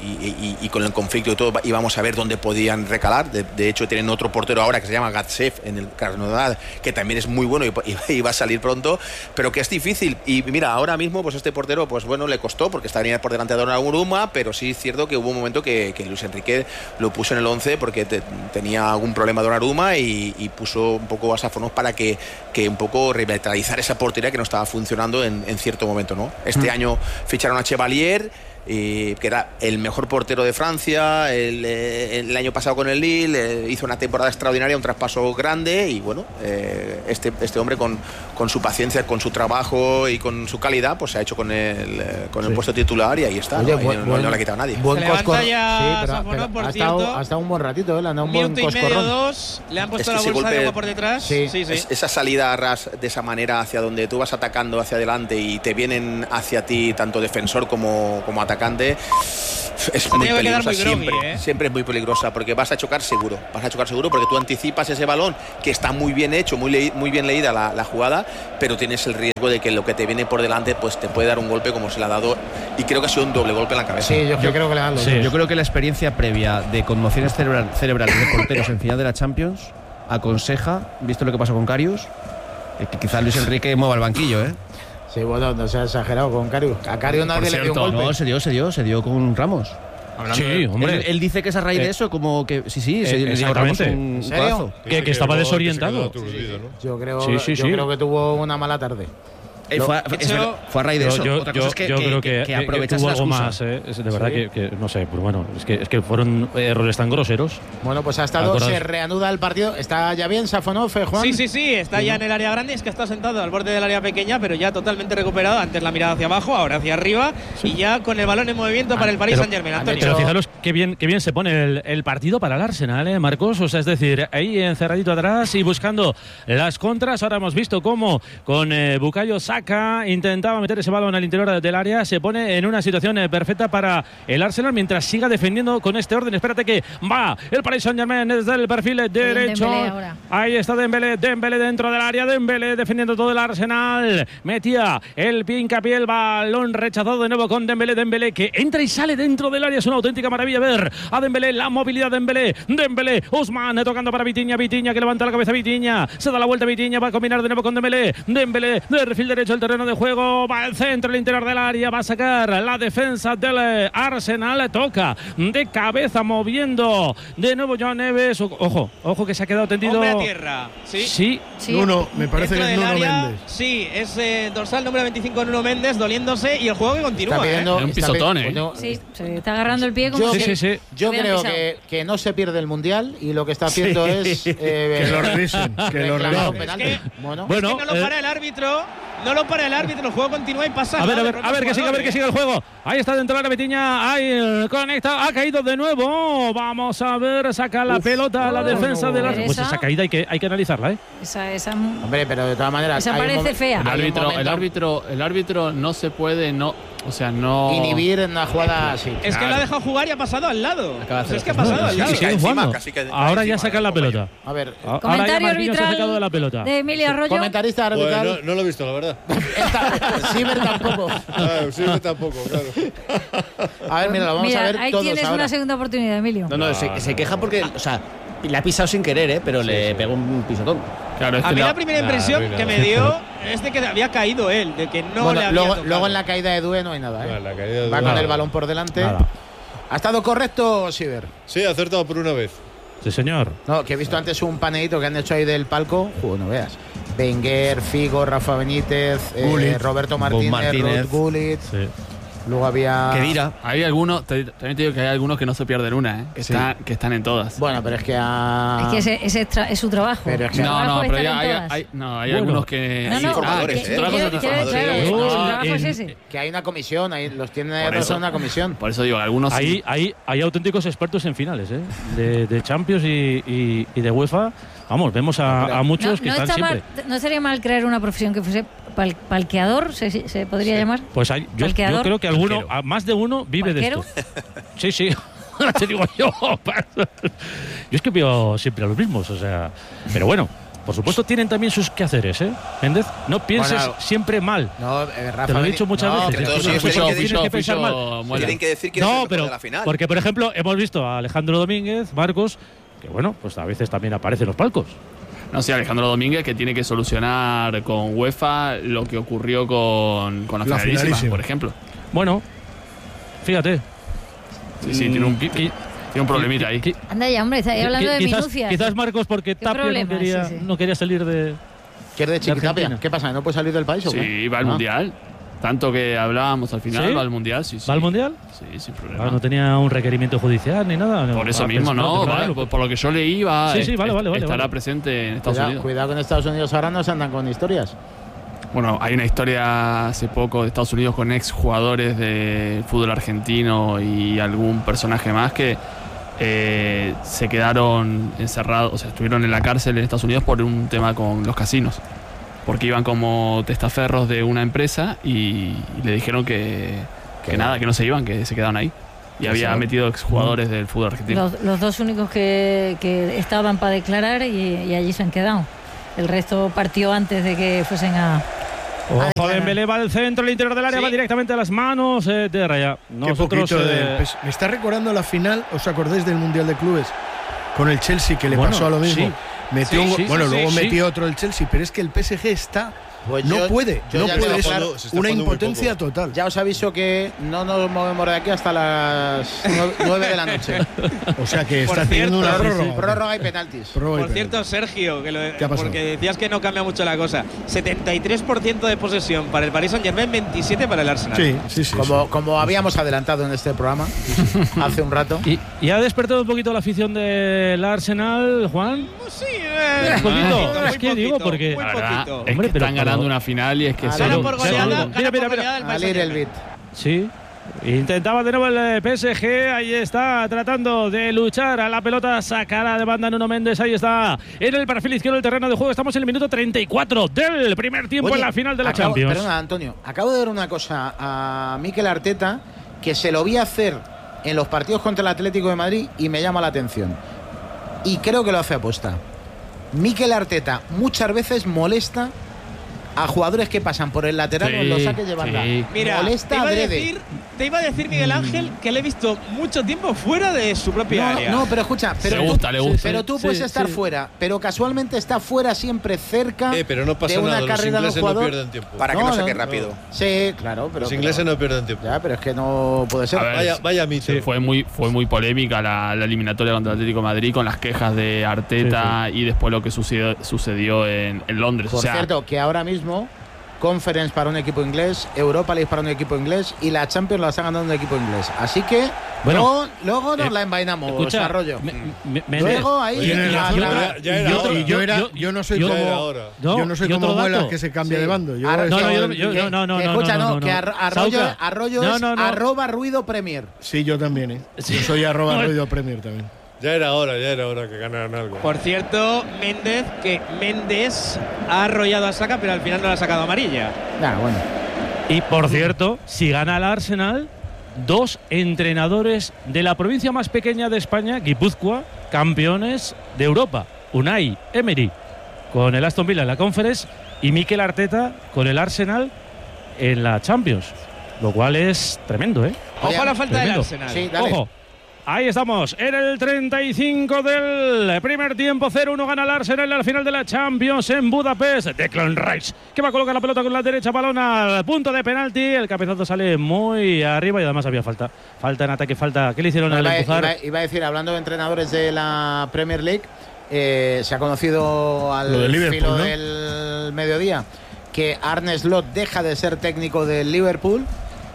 S2: y, y, y con el conflicto y todo íbamos a ver dónde podían recalar. De, de hecho tienen otro portero ahora que se llama Gatsev en el Krasnodar, que también es muy bueno y, y, y va a salir pronto, pero que es difícil. Y mira, ahora mismo pues este portero pues bueno le costó porque estaba por delante de Donnarumma, pero sí es cierto que hubo un momento que, que Luis Enrique lo puso en el once porque te, tenía algún problema Donnarumma y, y puso un poco a Safonov para que, que un poco revitalizar esa portería que no estaba funcionando en, en cierto momento, ¿no? Este mm. año ficharon a Chevalier, y que era el mejor portero de Francia el, el año pasado con el Lille, eh, hizo una temporada extraordinaria, un traspaso grande y bueno, eh, este, este hombre con, con su paciencia, con su trabajo y con su calidad, pues se ha hecho con el, con el sí. puesto titular y ahí está. Oye, ¿no?
S4: Buen,
S2: no,
S4: buen,
S2: no le ha quitado a nadie.
S4: Buen coscor... sí, pero,
S7: Safonov,
S4: pero ha, estado, ha estado un buen ratito, ¿eh? Le han dado un buen
S7: minuto y medio, dos, le han puesto es que la bolsa golpe, de agua por detrás.
S2: Sí, sí, sí. Es, esa salida a ras de esa manera hacia donde tú vas atacando hacia adelante y te vienen hacia ti tanto defensor como, como atacante, es muy peligrosa muy siempre, groggy, ¿eh? Siempre es muy peligrosa porque vas a chocar seguro, vas a chocar seguro porque tú anticipas ese balón que está muy bien hecho, muy, le, muy bien leída la, la jugada, pero tienes el riesgo de que lo que te viene por delante pues te puede dar un golpe como se le ha dado y creo que ha sido un doble golpe en la cabeza.
S4: Sí, yo, yo creo que le han dado.
S10: Sí. Yo creo que la experiencia previa de conmociones cerebral, cerebrales de porteros en final de la Champions aconseja, visto lo que pasó con Karius, que quizá Luis Enrique mueva el banquillo, ¿eh?
S4: Sí, bueno, no se ha exagerado con Karius. A Karius nadie le dio un golpe.
S10: No, se dio, se dio, se dio con Ramos.
S1: Hablando sí, de, hombre.
S10: Él, él dice que es a raíz eh, de eso, como que sí, sí,
S1: eh,
S10: se dio Ramos un
S4: ¿En serio?
S1: Que, que, que estaba desorientado.
S4: Sí, sí. Yo creo, sí, sí, yo sí. creo que tuvo una mala tarde.
S10: Eh, fue, a, es verdad, fue a raíz de eso.
S1: Yo,
S10: Otra
S1: yo,
S10: cosa es que,
S1: yo
S10: que,
S1: creo que,
S10: que, que, que
S1: tuvo algo
S10: excusa.
S1: más, ¿eh? Es de verdad
S4: ¿Sí?
S1: que, que, no sé, pues bueno, es que, es que fueron errores tan groseros.
S4: Bueno, pues ha estado, se reanuda el partido. ¿Está ya bien Safonov, Juan?
S7: Sí, sí, sí, está sí. ya en el área grande. Es que está sentado al borde del área pequeña, pero ya totalmente recuperado. Antes la mirada hacia abajo, ahora hacia arriba. Sí. Y ya con el balón en movimiento ah, para el Paris Saint-Germain. Antonio.
S1: Pero fijaros qué bien, qué bien se pone el, el partido para el Arsenal, ¿eh, Marcos? O sea, es decir, ahí encerradito atrás y buscando las contras. Ahora hemos visto cómo con eh, Bukayo Saka intentaba meter ese balón al interior del área, se pone en una situación eh, perfecta para el Arsenal mientras siga defendiendo con este orden. Espérate que va el Paris Saint-Germain desde el perfil derecho. Ahí está Dembélé, Dembélé dentro del área, Dembélé defendiendo todo el Arsenal. Metía el hincapié, el balón rechazado de nuevo con Dembélé, Dembélé que entra y sale dentro del área. Es una auténtica maravilla ver a Dembélé, la movilidad de Dembélé, Dembélé, Ousmane tocando para Vitinha, Vitinha que levanta la cabeza, Vitinha, se da la vuelta Vitinha, va a combinar de nuevo con Dembélé, Dembélé de perfil derecho el terreno de juego, va al centro, el interior del área, va a sacar la defensa del Arsenal, toca de cabeza moviendo de nuevo Joan Neves, ojo, ojo que se ha quedado tendido.
S7: Hombre a tierra, sí.
S1: Sí.
S7: sí.
S5: Nuno, me parece
S7: Dentro
S5: que es Nuno
S7: área,
S5: Méndez.
S7: Sí, es eh, dorsal número veinticinco Nuno Méndez doliéndose y el juego que continúa.
S4: Está pidiendo,
S7: ¿eh?
S1: Un pisotón, ¿eh?
S3: Bueno, sí, se está agarrando el pie como
S4: yo,
S3: si
S1: sí, sí, sí.
S4: Yo creo que, que no se pierde el Mundial y lo que está haciendo sí. es eh,
S5: que lo revisen, que lo revisen.
S7: Es que,
S4: bueno,
S7: bueno, es que no lo para eh, el árbitro, no lo para el árbitro, el juego continúa y pasa.
S1: A ver, a ver, a ver que siga, a ver que siga el juego. Ahí está dentro de la Vitinha, ahí conecta, ha caído de nuevo. Vamos a ver, saca la Uf, pelota a la defensa no, de la. Pues esa caída hay que hay que analizarla, ¿eh?
S3: Esa, esa.
S4: Hombre, pero de todas maneras.
S3: Esa parece fea.
S8: El árbitro, el árbitro, el árbitro no se puede, no, o sea, no
S4: inhibir en una jugada así.
S7: Es que lo ha dejado jugar y ha pasado al lado.
S10: Pues
S7: es que ha pasado al lado.
S1: Sí, sí, encima, casi que ahora ya sacan la pelota.
S4: A ver,
S1: ahora
S3: comentario
S1: ya Marquinhos se ha sacado de la pelota.
S3: De Emilia Arroyo.
S4: Comentarista arbitral.
S9: Pues no, no lo he visto, la verdad.
S4: Ciber tampoco.
S9: Claro, Ciber tampoco, claro.
S4: A ver, mira, lo vamos
S3: mira,
S4: a ver
S3: ahí
S4: todos
S3: tienes
S4: ahora.
S3: Una segunda oportunidad, Emilio.
S10: No, no,
S9: Ah,
S10: se, se queja porque, o sea, le ha pisado sin querer, ¿eh? Pero sí, le sí. pegó un pisotón.
S8: Claro, es
S7: a
S8: que
S7: mí la,
S8: la
S7: primera impresión nah, que me dio es de que había caído él, de que no
S4: bueno,
S7: le había
S4: luego,
S7: tocado.
S4: luego en la caída de Due no hay nada, ¿eh?
S9: No, la caída de
S4: Va
S9: Due,
S4: con
S9: nada.
S4: el balón por delante.
S1: Nada.
S4: ¿Ha estado correcto, Siber?
S9: Sí, ha acertado por una vez.
S1: Sí, señor.
S4: No, que he visto antes un paneíto que han hecho ahí del palco. Juego, no veas. Wenger, Figo, Rafa Benítez, eh, Roberto Martínez,
S10: Martínez.
S4: Ruud Gullit.
S1: Sí.
S4: Luego había.
S10: ¿Qué dirá?
S8: Hay algunos, te, también te digo que hay algunos que no se pierden una, ¿eh? Que,
S4: Sí.
S8: están, que están en todas.
S4: Bueno, pero es que ha...
S3: Es que ese, ese es, tra- es su trabajo.
S4: Pero es que-
S3: Su
S8: No,
S3: trabajo
S8: no,
S3: es
S8: pero
S3: estar
S8: ya
S3: en
S8: hay,
S3: todas.
S8: hay, no, hay
S1: Bueno.
S8: algunos que.
S3: No, no,
S2: informadores,
S3: que-
S2: ¿eh?
S3: que-
S2: Trabajo
S3: que-
S2: de
S3: que-
S2: informadores.
S3: claro,
S1: No,
S3: su trabajo
S1: en-
S3: es ese.
S4: Que hay una comisión, ahí los tiene
S8: Por
S4: todos
S8: eso.
S4: en una comisión.
S8: Por eso digo, algunos.
S1: Hay,
S8: sí.
S1: hay, hay auténticos expertos en finales, ¿eh? De, de Champions y, y, y de UEFA. Vamos, vemos a, a muchos
S3: No,
S1: que
S3: no,
S1: están
S3: está
S1: siempre.
S3: mal, no sería mal crear una profesión que fuese pal- palqueador, ¿se, se podría
S1: Sí.
S3: llamar?
S1: Pues hay, yo, yo
S3: ¿Palqueador?
S1: creo que alguno,
S8: Palquero.
S1: a más de uno vive
S3: ¿Palquero?
S1: de esto. Sí, sí. Ahora te digo yo. Yo es que veo siempre a los mismos, o sea. Pero bueno, por supuesto tienen también sus quehaceres, ¿eh? Méndez, no pienses
S4: Bueno,
S1: siempre mal.
S4: No, eh, Rafa
S1: Te lo he
S4: Beni-
S1: dicho muchas
S4: no,
S1: veces.
S2: pero todos
S1: Es que
S2: ellos
S1: no
S2: tienen que-
S1: tienes que pensar mal.
S2: Tienen que decir quién es el
S1: No,
S2: mejor
S1: pero
S2: de la final.
S1: porque por ejemplo hemos visto a Alejandro Domínguez, Marcos, que bueno, pues a veces también aparece en los palcos.
S8: No sé, Alejandro Domínguez, que tiene que solucionar con UEFA lo que ocurrió con, con la,
S5: La
S8: finalísima,
S5: finalísima.
S8: por ejemplo.
S1: Bueno, fíjate.
S8: Sí, sí, tiene un,
S1: Qui- qui-
S8: tiene un problemita ahí.
S1: qui-
S3: Anda ya, hombre, está ahí hablando de
S1: quizás,
S3: minucias.
S1: quizás Marcos porque
S3: ¿Qué
S1: Tapia no
S3: problema?
S1: quería,
S3: Sí, sí.
S1: no quería salir de.
S4: ¿Qué es de Chiquitapia?
S1: Argentina.
S4: ¿Qué pasa? ¿No puede salir del país o qué?
S8: Sí, va al
S4: Ah.
S8: Mundial. Tanto que hablábamos al final,
S1: ¿Sí?
S8: va al Mundial, sí, sí.
S1: ¿Va al Mundial?
S8: Sí, sin problema.
S1: Ah, no tenía un requerimiento judicial ni nada.
S8: Por eso
S1: Ah,
S8: mismo,
S1: pues,
S8: no,
S1: claro,
S8: vale, por, por lo que yo leí, va,
S1: Sí, sí, vale,
S8: est-
S1: vale, vale,
S8: estará
S1: vale.
S8: presente en Estados
S4: Cuidado,
S8: Unidos.
S4: cuidado que en Estados Unidos ahora no se andan con historias.
S8: Bueno, hay una historia hace poco de Estados Unidos con ex jugadores de fútbol argentino y algún personaje más que eh, se quedaron encerrados, o sea, estuvieron en la cárcel en Estados Unidos por un tema con los casinos. Porque iban como testaferros de una empresa y, y le dijeron que, que nada, que no se iban, que se quedaban ahí. Y había
S3: Sí.
S8: metido exjugadores del fútbol argentino.
S3: Los, los dos únicos que, que estaban para declarar y, y allí se han quedado. El resto partió antes de que fuesen a...
S1: Ojo, Dembélé va al centro, el interior del área,
S7: Sí.
S1: va directamente a las manos eh, de Raya.
S5: Qué
S1: Nosotros,
S5: poquito
S1: eh,
S5: del P S G. Me está recordando la final, ¿os acordáis del Mundial de Clubes? Con el Chelsea, que le
S1: Bueno,
S5: pasó a lo mismo.
S1: sí.
S5: Metió
S7: Sí,
S5: un go-
S7: sí,
S5: bueno,
S7: sí,
S5: luego
S7: sí,
S5: metió otro el Chelsea, pero es que el P S G está.
S4: Pues
S5: no
S4: yo-
S5: puede,
S4: yo
S5: no
S4: ya
S5: puede.
S4: tengo
S5: Es
S4: claro,
S9: se está
S5: una
S9: jugando muy
S5: impotencia
S9: poco.
S5: total.
S4: Ya os aviso que no nos movemos de aquí hasta las nueve de la noche.
S5: O sea que
S7: Por
S5: está teniendo
S7: cierto,
S5: una
S7: sí,
S5: prórroga.
S4: Prórroga y penaltis.
S5: Prórroga y
S7: Por cierto,
S5: penalti.
S7: Sergio, que lo,
S5: ¿Qué ha pasado?
S7: porque decías que no cambia mucho la cosa. setenta y tres por ciento de posesión para el Paris Saint-Germain, veintisiete para el Arsenal.
S5: Sí, sí, sí.
S4: Como,
S5: sí.
S4: como habíamos adelantado en este programa hace un rato.
S1: y, y ha despertado un poquito la afición del Arsenal, Juan.
S7: Sí, eh,
S1: Un poquito.
S7: muy
S1: Es que digo,
S7: poquito,
S1: porque-
S7: muy
S8: La verdad,
S7: poquito.
S8: es
S1: Hombre,
S8: que
S1: pero-
S8: están ganando
S1: pero-
S8: una final y es que
S4: Ah,
S8: se
S7: Gana
S4: Pero-
S7: por
S1: Cero.
S7: goleada,
S1: Mira,
S7: gana
S1: mira,
S7: por
S1: mira.
S7: goleada el
S4: A
S7: Paris
S4: Little
S7: Saint-Germain.
S4: bit.
S1: Sí. Intentaba de nuevo el P S G, ahí está, tratando de luchar a la pelota sacada de banda Nuno Méndez, ahí está, en el perfil izquierdo del terreno de juego, estamos en el minuto treinta y cuatro del primer tiempo
S4: Oye,
S1: en la final de la
S4: acabo-
S1: Champions.
S4: Perdona, Antonio. Acabo de ver una cosa a Mikel Arteta que se lo vi hacer en los partidos contra el Atlético de Madrid y me llama la atención. Y creo que lo hace aposta. Mikel Arteta muchas veces molesta a jugadores que pasan por el lateral
S1: Sí,
S4: o en los saques de banda.
S1: sí.
S7: Mira, te
S4: molesta
S7: iba, a
S4: adrede.
S7: decir, te iba a decir, Miguel Ángel, que le he visto mucho tiempo fuera de su propia
S4: No,
S7: área.
S4: no, pero escucha, pero
S8: Le
S4: tú,
S8: gusta, le gusta.
S4: pero tú
S1: Sí,
S4: puedes
S1: sí,
S4: estar
S1: sí.
S4: fuera, pero casualmente está fuera siempre cerca
S9: Eh, pero no pasa
S4: de una
S9: nada, los
S4: carrera de un
S9: ingleses no
S4: jugador.
S9: pierden tiempo.
S2: Para que
S4: No,
S2: no,
S4: no,
S2: saque
S4: no.
S2: rápido.
S4: Sí, claro, pero
S9: Los ingleses
S4: pero-
S9: no pierden tiempo.
S4: Ya, pero es que no puede ser.
S8: A ver,
S9: Vaya, vaya mito.
S8: Sí, fue muy, fue muy polémica la, la eliminatoria contra el Atlético de Madrid con las quejas de Arteta y después lo que sucedió, sucedió en, en Londres.
S4: Por
S8: o sea,
S4: cierto, que ahora mismo Conference para un equipo inglés, Europa League para un equipo inglés y la Champions la está ganando un equipo inglés. Así que
S1: Bueno,
S4: luego, luego nos
S1: eh,
S4: la envainamos,
S1: escucha,
S4: Arroyo.
S1: me- me- me-
S4: Luego ahí
S5: Tienes
S4: la-
S5: razón,
S4: la-
S9: ya- ya era
S5: y yo,
S9: hora.
S5: y yo era-
S1: Yo-
S5: yo no soy
S1: yo-
S5: como,
S9: Ya era hora.
S1: No,
S5: yo no soy
S1: y otro
S5: como Muelas
S1: dato.
S5: que se cambia
S4: Sí.
S5: de bando. Yo
S4: Ahora-
S5: he
S1: No, no,
S5: estado
S1: yo,
S5: en-
S1: yo-
S4: que-
S1: no, no, no,
S4: que
S1: no,
S4: escucha,
S1: no,
S4: no,
S1: no,
S4: que
S1: no.
S4: Ar- Arroyo,
S1: Sauca.
S4: Arroyo
S1: No,
S4: es
S1: no, no.
S4: arroba ruido Premier.
S5: Sí, yo también, ¿eh?
S1: Sí.
S5: Yo soy arroba
S1: No,
S5: ruido Premier también.
S9: Ya era hora, ya era hora que ganaran algo.
S7: Por cierto, Méndez, que Méndez ha arrollado a Saka, pero al final no le ha sacado amarilla.
S4: Ah, bueno.
S1: Y por cierto, si gana el Arsenal, dos entrenadores de la provincia más pequeña de España, Guipúzcoa, campeones de Europa. Unai Emery con el Aston Villa en la Conference y Mikel Arteta con el Arsenal en la Champions. Lo cual es tremendo, ¿eh?
S7: Ojo a la falta del
S1: Tremendo.
S7: Arsenal.
S4: Sí, dale.
S1: Ojo. Ahí estamos, en el treinta y cinco del primer tiempo, cero uno gana el Arsenal en la final de la Champions en Budapest. Declan Rice, que va a colocar la pelota con la derecha, balón al punto de penalti. El cabezazo sale muy arriba y además había falta. Falta en ataque, falta. ¿Qué le hicieron
S4: No,
S1: al
S4: iba,
S1: empuzar?
S4: iba- iba a decir, hablando de entrenadores de la Premier League, eh, se ha conocido al
S5: Lo de Liverpool,
S4: filo
S5: ¿no?
S4: del mediodía que Arne Slot deja de ser técnico del Liverpool.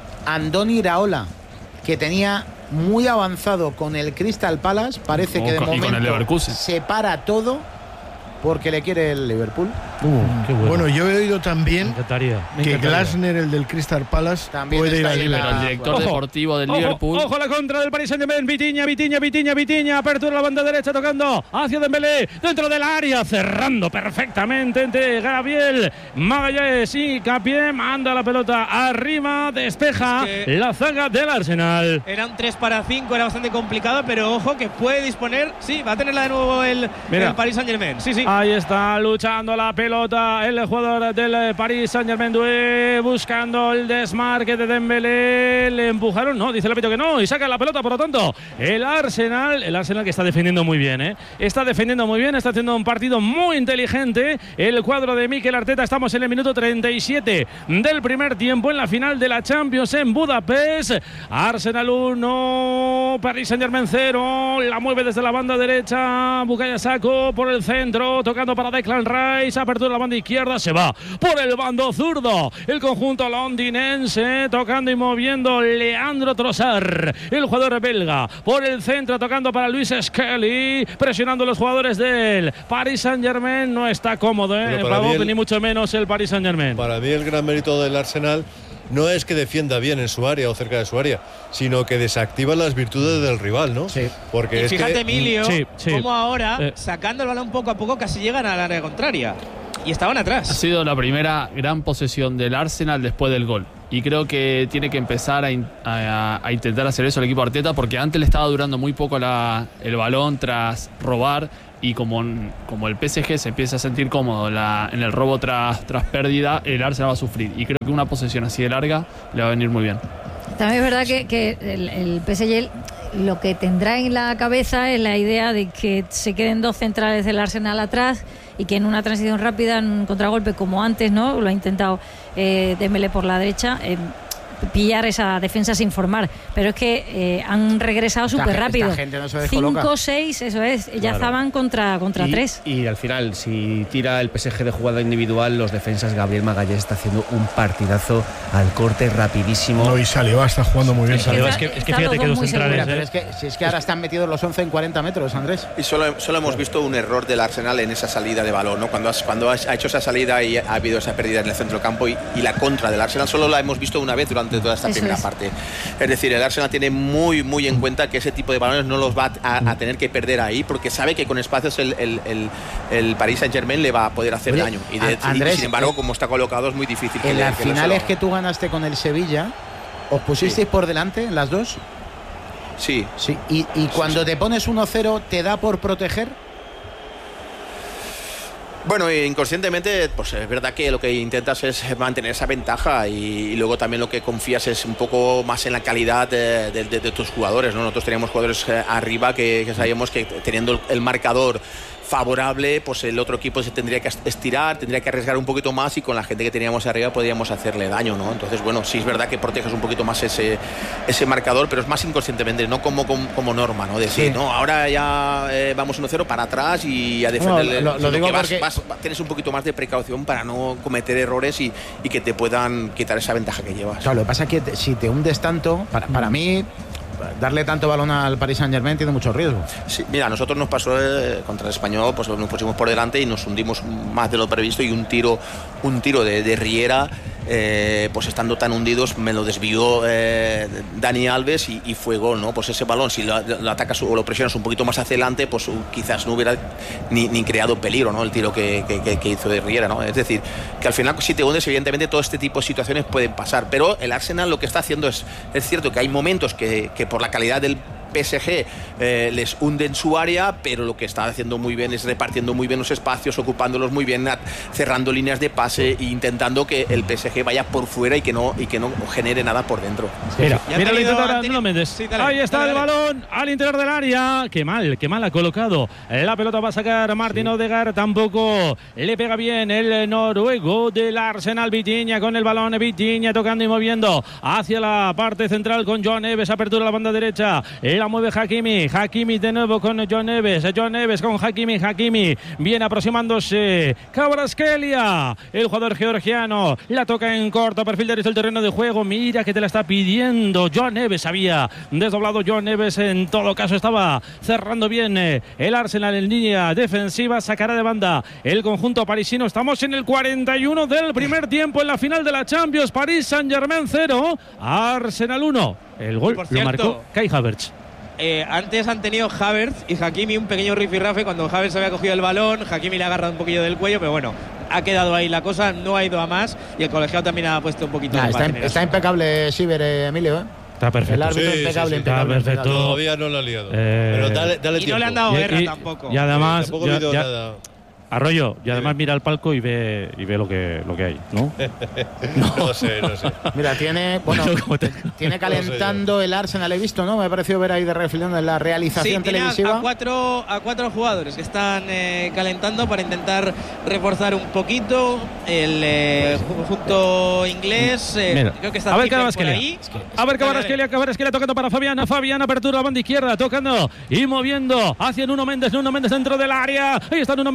S4: Andoni Iraola, que tenía muy avanzado con el Crystal Palace, parece
S8: O
S4: que de
S8: con- y con el
S4: momento
S8: Leverkusen.
S4: se para todo porque le quiere el Liverpool.
S1: Uh, qué bueno.
S5: Bueno, yo he oído
S1: me
S5: también
S1: encantaría. me
S5: que
S1: encantaría.
S5: Glasner, el del Crystal Palace,
S4: También
S5: puede ir
S4: está
S5: al
S4: ahí en la-
S5: Liverpool.
S8: pero el director
S1: Ojo,
S8: deportivo del
S1: Ojo,
S8: Liverpool.
S1: ojo a la contra del Paris Saint-Germain. Vitiña, Vitiña, Vitiña, Vitiña. Apertura la banda derecha tocando hacia Dembélé. Dentro del área, cerrando perfectamente entre Gabriel Magallanes y Capié. Manda la pelota arriba, despeja
S7: Es que-
S1: la zaga del Arsenal.
S7: Era un tres para cinco, era bastante complicado, pero ojo que puede disponer. Sí, va a tenerla de nuevo el,
S1: Mira.
S7: el Paris Saint-Germain. Sí, sí.
S1: Ahí está luchando la pelota el jugador del Paris Saint-Germain, Doué, buscando el desmarque de Dembélé. Le empujaron, no, dice el árbitro que no, y saca la pelota. Por lo tanto, el Arsenal, el Arsenal que está defendiendo muy bien, ¿eh? Está defendiendo muy bien, está haciendo un partido muy inteligente. El cuadro de Mikel Arteta, estamos en el minuto treinta y siete del primer tiempo en la final de la Champions en Budapest. Arsenal uno, Paris Saint-Germain cero. La mueve desde la banda derecha, Bukayo Saka por el centro, tocando para Declan Rice. Apertura apertura de la banda izquierda, se va por el bando zurdo. El conjunto londinense tocando y moviendo Leandro Trossard, el jugador belga. Por el centro tocando para Luis Skelly, presionando a los jugadores del Paris Saint-Germain. No está cómodo, ¿eh? Bravo, el, ni mucho menos el Paris Saint-Germain.
S9: Para mí el gran mérito del Arsenal no es que defienda bien en su área o cerca de su área, sino que desactiva las virtudes del rival, ¿no?
S4: Sí.
S9: Porque
S7: y
S9: es
S7: fíjate,
S9: que,
S7: Emilio,
S1: sí, sí.
S7: cómo ahora,
S1: eh.
S7: sacando el balón poco a poco, casi llegan al área contraria. Y estaban atrás.
S8: Ha sido la primera gran posesión del Arsenal después del gol. Y creo que tiene que empezar a, in, a, a intentar hacer eso el equipo Arteta, porque antes le estaba durando muy poco la, el balón tras robar. Y como, como el P S G se empieza a sentir cómodo la, en el robo tras, tras pérdida, el Arsenal va a sufrir. Y creo que una posesión así de larga le va a venir muy bien.
S3: También es verdad que, que el, el P S G lo que tendrá en la cabeza es la idea de que se queden dos centrales del Arsenal atrás y que en una transición rápida, en un contragolpe como antes, ¿no? Lo ha intentado eh, Dembélé por la derecha, eh, pillar esa defensa sin formar, pero es que eh, han regresado súper rápido.
S4: No
S3: cinco seis, eso es, ya claro. Estaban contra, contra
S10: y,
S3: tres.
S10: Y al final, si tira el P S G de jugada individual, los defensas, Gabriel Magalhães está haciendo un partidazo al corte rapidísimo.
S5: No, y Saliba está jugando muy bien.
S1: Es que, es que, es que fíjate que dos centrales.
S4: Pero es que, si es que ahora están metidos los once en cuarenta metros, Andrés.
S2: Y solo, solo hemos visto un error del Arsenal en esa salida de balón, ¿no? Cuando, has, cuando has, ha hecho esa salida y ha habido esa pérdida en el centro del campo y, y la contra del Arsenal solo la hemos visto una vez durante toda esta eso primera es. parte. Es decir, el Arsenal tiene muy muy en cuenta que ese tipo de balones no los va a, a tener que perder ahí, porque sabe que con espacios el, el, el, el Paris Saint-Germain le va a poder hacer Oye, daño y, de, Andrés, y sin embargo, como está colocado, es muy difícil que
S4: en
S2: le,
S4: las
S2: que
S4: finales que tú ganaste con el Sevilla, ¿os pusisteis sí. por delante en las dos?
S2: Sí.
S4: sí. ¿Y, y cuando sí, sí. te pones uno cero, te da por proteger?
S2: Bueno, inconscientemente, pues es verdad que lo que intentas es mantener esa ventaja y, y luego también lo que confías es un poco más en la calidad de, de, de, de tus jugadores, ¿no? Nosotros teníamos jugadores arriba que, que sabíamos que teniendo el, el marcador favorable, pues el otro equipo se tendría que estirar, tendría que arriesgar un poquito más y con la gente que teníamos arriba podíamos hacerle daño, ¿no? Entonces, bueno, sí es verdad que proteges un poquito más ese, ese marcador, pero es más inconscientemente, no como, como, como norma, ¿no? Decir, sí. no, ahora ya eh, vamos uno cero para atrás y a defender.
S4: No, lo, lo digo
S2: vas,
S4: porque...
S2: vas, tienes un poquito más de precaución para no cometer errores y, y que te puedan quitar esa ventaja que llevas.
S4: Claro, lo que pasa es que te, si te hundes tanto, para, para mí... darle tanto balón al Paris Saint-Germain tiene mucho riesgo.
S2: Sí, mira, a nosotros nos pasó eh, contra el Español, pues nos pusimos por delante y nos hundimos más de lo previsto y un tiro, un tiro de, de Riera, eh, pues estando tan hundidos, me lo desvió eh, Dani Alves y, y fue gol, ¿no? Pues ese balón, si lo, lo atacas o lo presionas un poquito más hacia adelante, pues uh, quizás no hubiera ni, ni creado peligro, ¿no? El tiro que, que, que hizo de Riera, ¿no? Es decir, que al final si te hundes, evidentemente todo este tipo de situaciones pueden pasar, pero el Arsenal lo que está haciendo es, es cierto que hay momentos que, que por la calidad del P S G eh, les hunde en su área, pero lo que está haciendo muy bien es repartiendo muy bien los espacios, ocupándolos muy bien, cerrando líneas de pase e intentando que el P S G vaya por fuera y que no y que no genere nada por dentro.
S1: Mira, mira lo intenta ahora Nuno Méndez. Sí, dale, ahí está dale, el dale. balón al interior del área. Qué mal, qué mal ha colocado. La pelota va a sacar Martin sí. Odegaard, tampoco le pega bien el noruego del Arsenal. Vitinha con el balón, Vitinha tocando y moviendo hacia la parte central con Joao Neves, apertura a la banda derecha. La mueve Hakimi, Hakimi de nuevo con Joao Neves, Joao Neves con Hakimi, Hakimi viene aproximándose, Kvaratskhelia, el jugador georgiano, la toca en corto, perfil derecho del terreno de juego, mira que te la está pidiendo Joao Neves, había desdoblado Joao Neves, en todo caso estaba cerrando bien el Arsenal en línea defensiva, sacará de banda el conjunto parisino. Estamos en el cuarenta y uno del primer tiempo en la final de la Champions, Paris Saint-Germain cero, Arsenal uno, el gol lo cierto, marcó Kai Havertz.
S7: Eh, antes han tenido Havertz y Hakimi un pequeño rifirrafe cuando Havertz había cogido el balón, Hakimi le ha agarrado un poquillo del cuello, pero bueno, ha quedado ahí la cosa, no ha ido a más y el colegiado también ha puesto un poquito
S4: nah,
S7: de
S4: está, está impecable Siver, eh, Emilio, ¿eh?
S1: Está perfecto.
S4: El árbitro
S9: sí,
S4: impecable,
S9: sí, sí.
S4: impecable.
S1: Está perfecto.
S9: Todavía no lo ha liado.
S1: Eh,
S9: pero dale, dale
S7: y
S9: tiempo.
S7: no le han dado guerra
S1: y, y,
S7: tampoco.
S1: Y además,
S9: tampoco
S1: ya,
S9: ya,
S1: nada. Arroyo, y además mira al palco y ve y ve lo que lo que hay, ¿no?
S9: no. no sé, no sé.
S4: Mira, tiene bueno, tiene calentando no sé el Arsenal, he visto, ¿no? Me ha parecido ver ahí de refilón en la realización
S7: sí,
S4: televisiva.
S7: A cuatro, a cuatro jugadores que están eh, calentando para intentar reforzar un poquito el eh, conjunto inglés. Eh,
S1: Mira,
S7: creo que está
S1: a ver
S7: por ahí.
S1: Es que, a ver Kvaratskhelia, Kvaratskhelia tocando para Fabián, Fabián apertura a la banda izquierda, tocando y moviendo hacia Nuno Méndez, Nuno Méndez dentro del área. Ahí está Nuno Méndez, va al centro.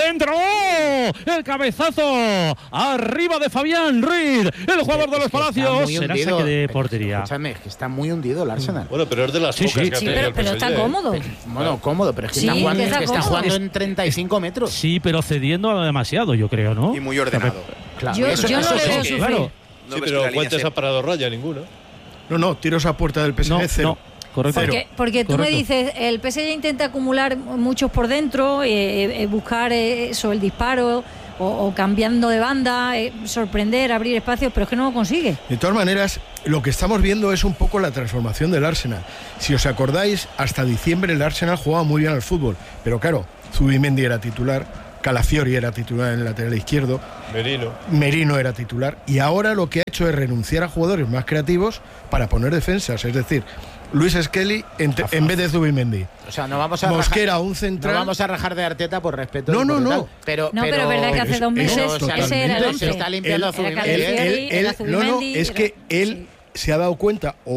S1: centro. ¡Oh! El cabezazo arriba de Fabián Ruiz, el jugador de los Palacios. Será saque de portería.
S4: Escúchame, que está muy hundido el Arsenal.
S9: Bueno, pero es de las
S1: sí,
S9: pocas
S1: sí,
S9: que
S3: sí,
S9: ha tenido
S3: pero,
S9: el
S3: pero
S9: P S G.
S3: está cómodo.
S4: Bueno, cómodo, pero es que
S3: Sí,
S4: está jugando,
S3: que está
S4: que está
S3: cómodo.
S4: jugando en treinta y cinco metros.
S1: Sí, pero cediendo demasiado, yo creo, ¿no?
S2: Y muy ordenado.
S4: Claro,
S3: Yo,
S4: eso-
S3: yo no
S4: eso
S3: le
S4: sí
S3: veo
S4: que-
S3: sufrir.
S1: Claro.
S2: No
S9: Sí,
S2: ves que
S9: pero
S2: la línea
S9: ¿cuántas
S2: se-
S9: ha parado raya? Ninguna.
S5: No, no, tiros a puerta del P S G
S1: No,
S5: cero.
S1: no, correcto.
S3: Porque, porque tú
S1: Correcto.
S3: me dices, el P S G intenta acumular muchos por dentro, eh, eh, buscar eh, eso, el disparo, o, o cambiando de banda, eh, sorprender, abrir espacios, pero es que no lo consigue.
S5: De todas maneras, lo que estamos viendo es un poco la transformación del Arsenal. Si os acordáis, hasta diciembre el Arsenal jugaba muy bien al fútbol, pero claro, Zubimendi era titular, Calafiori era titular en el lateral izquierdo,
S9: Merino.
S5: Merino era titular, y ahora lo que ha hecho es renunciar a jugadores más creativos para poner defensas, es decir, Luis Skelly en, te- en vez de Zubimendi.
S4: O sea, no vamos a
S5: Mosquera,
S4: rajar,
S5: un central.
S4: No vamos a rajar de Arteta por respeto.
S5: No,
S4: y
S5: no,
S4: por
S5: no.
S4: tal, Pero,
S3: No, pero es verdad que hace dos meses
S5: eso,
S3: ese era el
S5: totalmente.
S3: once.
S4: Se está limpiando a
S3: Era
S4: Zubimendi.
S5: Él,
S3: Calafiori,
S5: él-
S3: era
S5: él- no, no,
S3: Zubimendi,
S5: es
S3: era-
S5: que él se ha dado cuenta, o,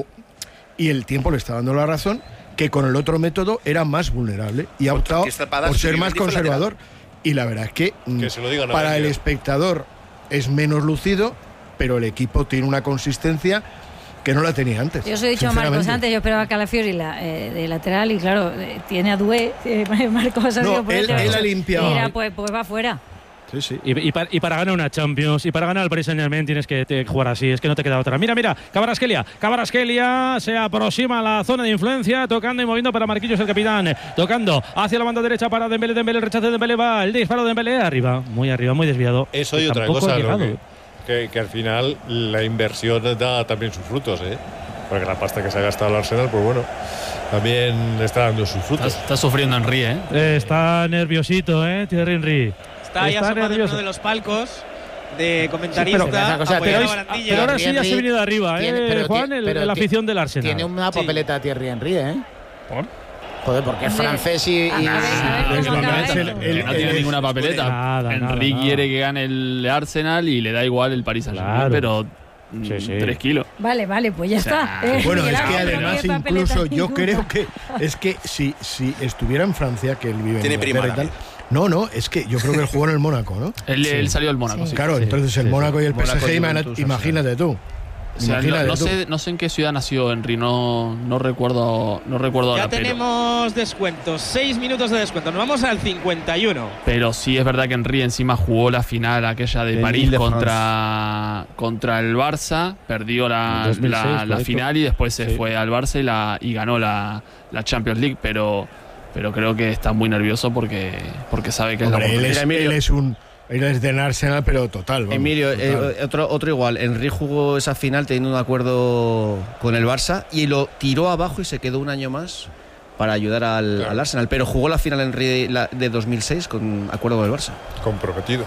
S5: y el tiempo le está dando la razón, que con el otro método era más vulnerable y ha optado
S2: Porque esta parada
S5: por ser
S2: Zubimendi
S5: más
S2: fue
S5: conservador. Y la verdad es que, mm,
S9: Que se lo digan a
S5: para
S9: él,
S5: el
S9: tío.
S5: espectador es menos lucido, pero el equipo tiene una consistencia que no la tenía antes.
S3: Yo os he dicho a Marcos
S5: sinceramente.
S3: antes, yo esperaba a Calafiori la, eh, de lateral y claro, eh, tiene a Dué, eh, Marcos ha
S5: No,
S3: sido por
S5: él-
S3: el
S5: él ha limpiado.
S3: Mira, pues, pues va fuera.
S5: Sí, sí.
S1: Y, y para, y para ganar una Champions y para ganar el Paris Saint-Germain tienes que te- jugar así, es que no te queda otra. Mira, mira, Kvaratskhelia, Kvaratskhelia se aproxima a la zona de influencia, tocando y moviendo para Marquinhos, el capitán, tocando hacia la banda derecha para Dembélé, Dembélé, el rechazo de Dembélé, va el disparo de Dembélé, arriba, muy arriba, muy desviado.
S9: Eso y otra
S1: Tampoco
S9: cosa,
S1: ha
S9: ¿no?
S1: llegado.
S9: que, que, que al final la inversión da también sus frutos, ¿eh? Porque la pasta que se ha gastado el Arsenal, pues bueno, también está dando sus
S8: Está,
S9: frutos.
S8: está sufriendo Henry, ¿eh?
S1: Eh, Está nerviosito, ¿eh? Thierry Henry.
S7: Está ahí
S1: Está
S7: asomado en
S1: nervioso.
S7: uno de los palcos de
S1: Sí,
S7: comentarista.
S1: pero,
S4: esa cosa,
S7: apoyando
S4: pero
S7: a
S4: es-
S7: barandilla.
S1: pero ahora sí ya
S4: Henry
S1: se ha venido de arriba,
S4: tiene-
S1: ¿eh,
S4: pero
S1: Juan?
S4: ti-
S1: El-
S4: pero
S1: la
S4: ti-
S1: afición del Arsenal.
S4: Tiene una
S7: Sí.
S4: papeleta Thierry Henry, ¿eh?
S1: ¿Por?
S4: Joder, porque es
S3: Hombre.
S4: francés y... y-
S3: A ver, a ver
S5: Es
S3: cómo acaba
S5: normal, es el-
S3: esto.
S5: el-
S8: Que no tiene
S5: el-
S8: ninguna papeleta.
S1: Nada,
S8: Henry
S1: nada, nada.
S8: quiere que gane el Arsenal y le da igual el Paris Saint-Germain,
S1: Claro.
S8: pero mm,
S1: Sí, sí.
S8: tres kilos.
S3: Vale, vale, pues ya
S8: O sea,
S3: está. Eh,
S5: Bueno,
S3: Miguel
S5: es que
S3: Ángel, no
S5: además
S3: tiene papeleta
S5: incluso yo
S3: ninguna.
S5: creo que es que si, si estuviera en Francia, que él vive en
S2: Tiene
S5: Inglaterra
S2: prima
S5: y tal, no, no, es que yo creo que él jugó en el Mónaco, ¿no?
S8: Él, él salió del Mónaco,
S3: Sí.
S8: sí.
S5: Claro,
S1: Sí,
S5: entonces el
S1: sí,
S5: Mónaco y el
S10: Mónaco,
S5: P S G, imagina-
S10: Juventus,
S5: imagínate tú.
S8: O sea, no,
S5: Imagínate
S8: no
S5: tú.
S8: sé, no sé en qué ciudad nació Henry, no, no recuerdo, no recuerdo
S7: Ya
S8: ahora, pero-
S7: tenemos descuentos, seis minutos de descuento. Nos vamos al cincuenta y uno.
S8: Pero sí es verdad que Henry encima jugó la final aquella de
S10: De
S8: París
S10: Lille de
S8: contra, contra el Barça, perdió la,
S1: En dos mil seis,
S8: la- la
S1: correcto.
S8: final y después se
S1: Sí.
S8: fue al Barça y, la, y ganó la, la Champions League, pero, pero creo que está muy nervioso porque, porque sabe que es la
S5: Hombre, él,
S8: oportunidad.
S5: es,
S10: Emilio.
S5: él es un él es del Arsenal, pero total. vamos,
S10: Emilio,
S5: total.
S10: eh, otro, otro igual. Henry jugó esa final teniendo un acuerdo con el Barça y lo tiró abajo y se quedó un año más para ayudar al,
S9: Claro.
S10: al Arsenal. Pero jugó la final Henry de, la- de dos mil seis con acuerdo con el Barça.
S9: Comprometido.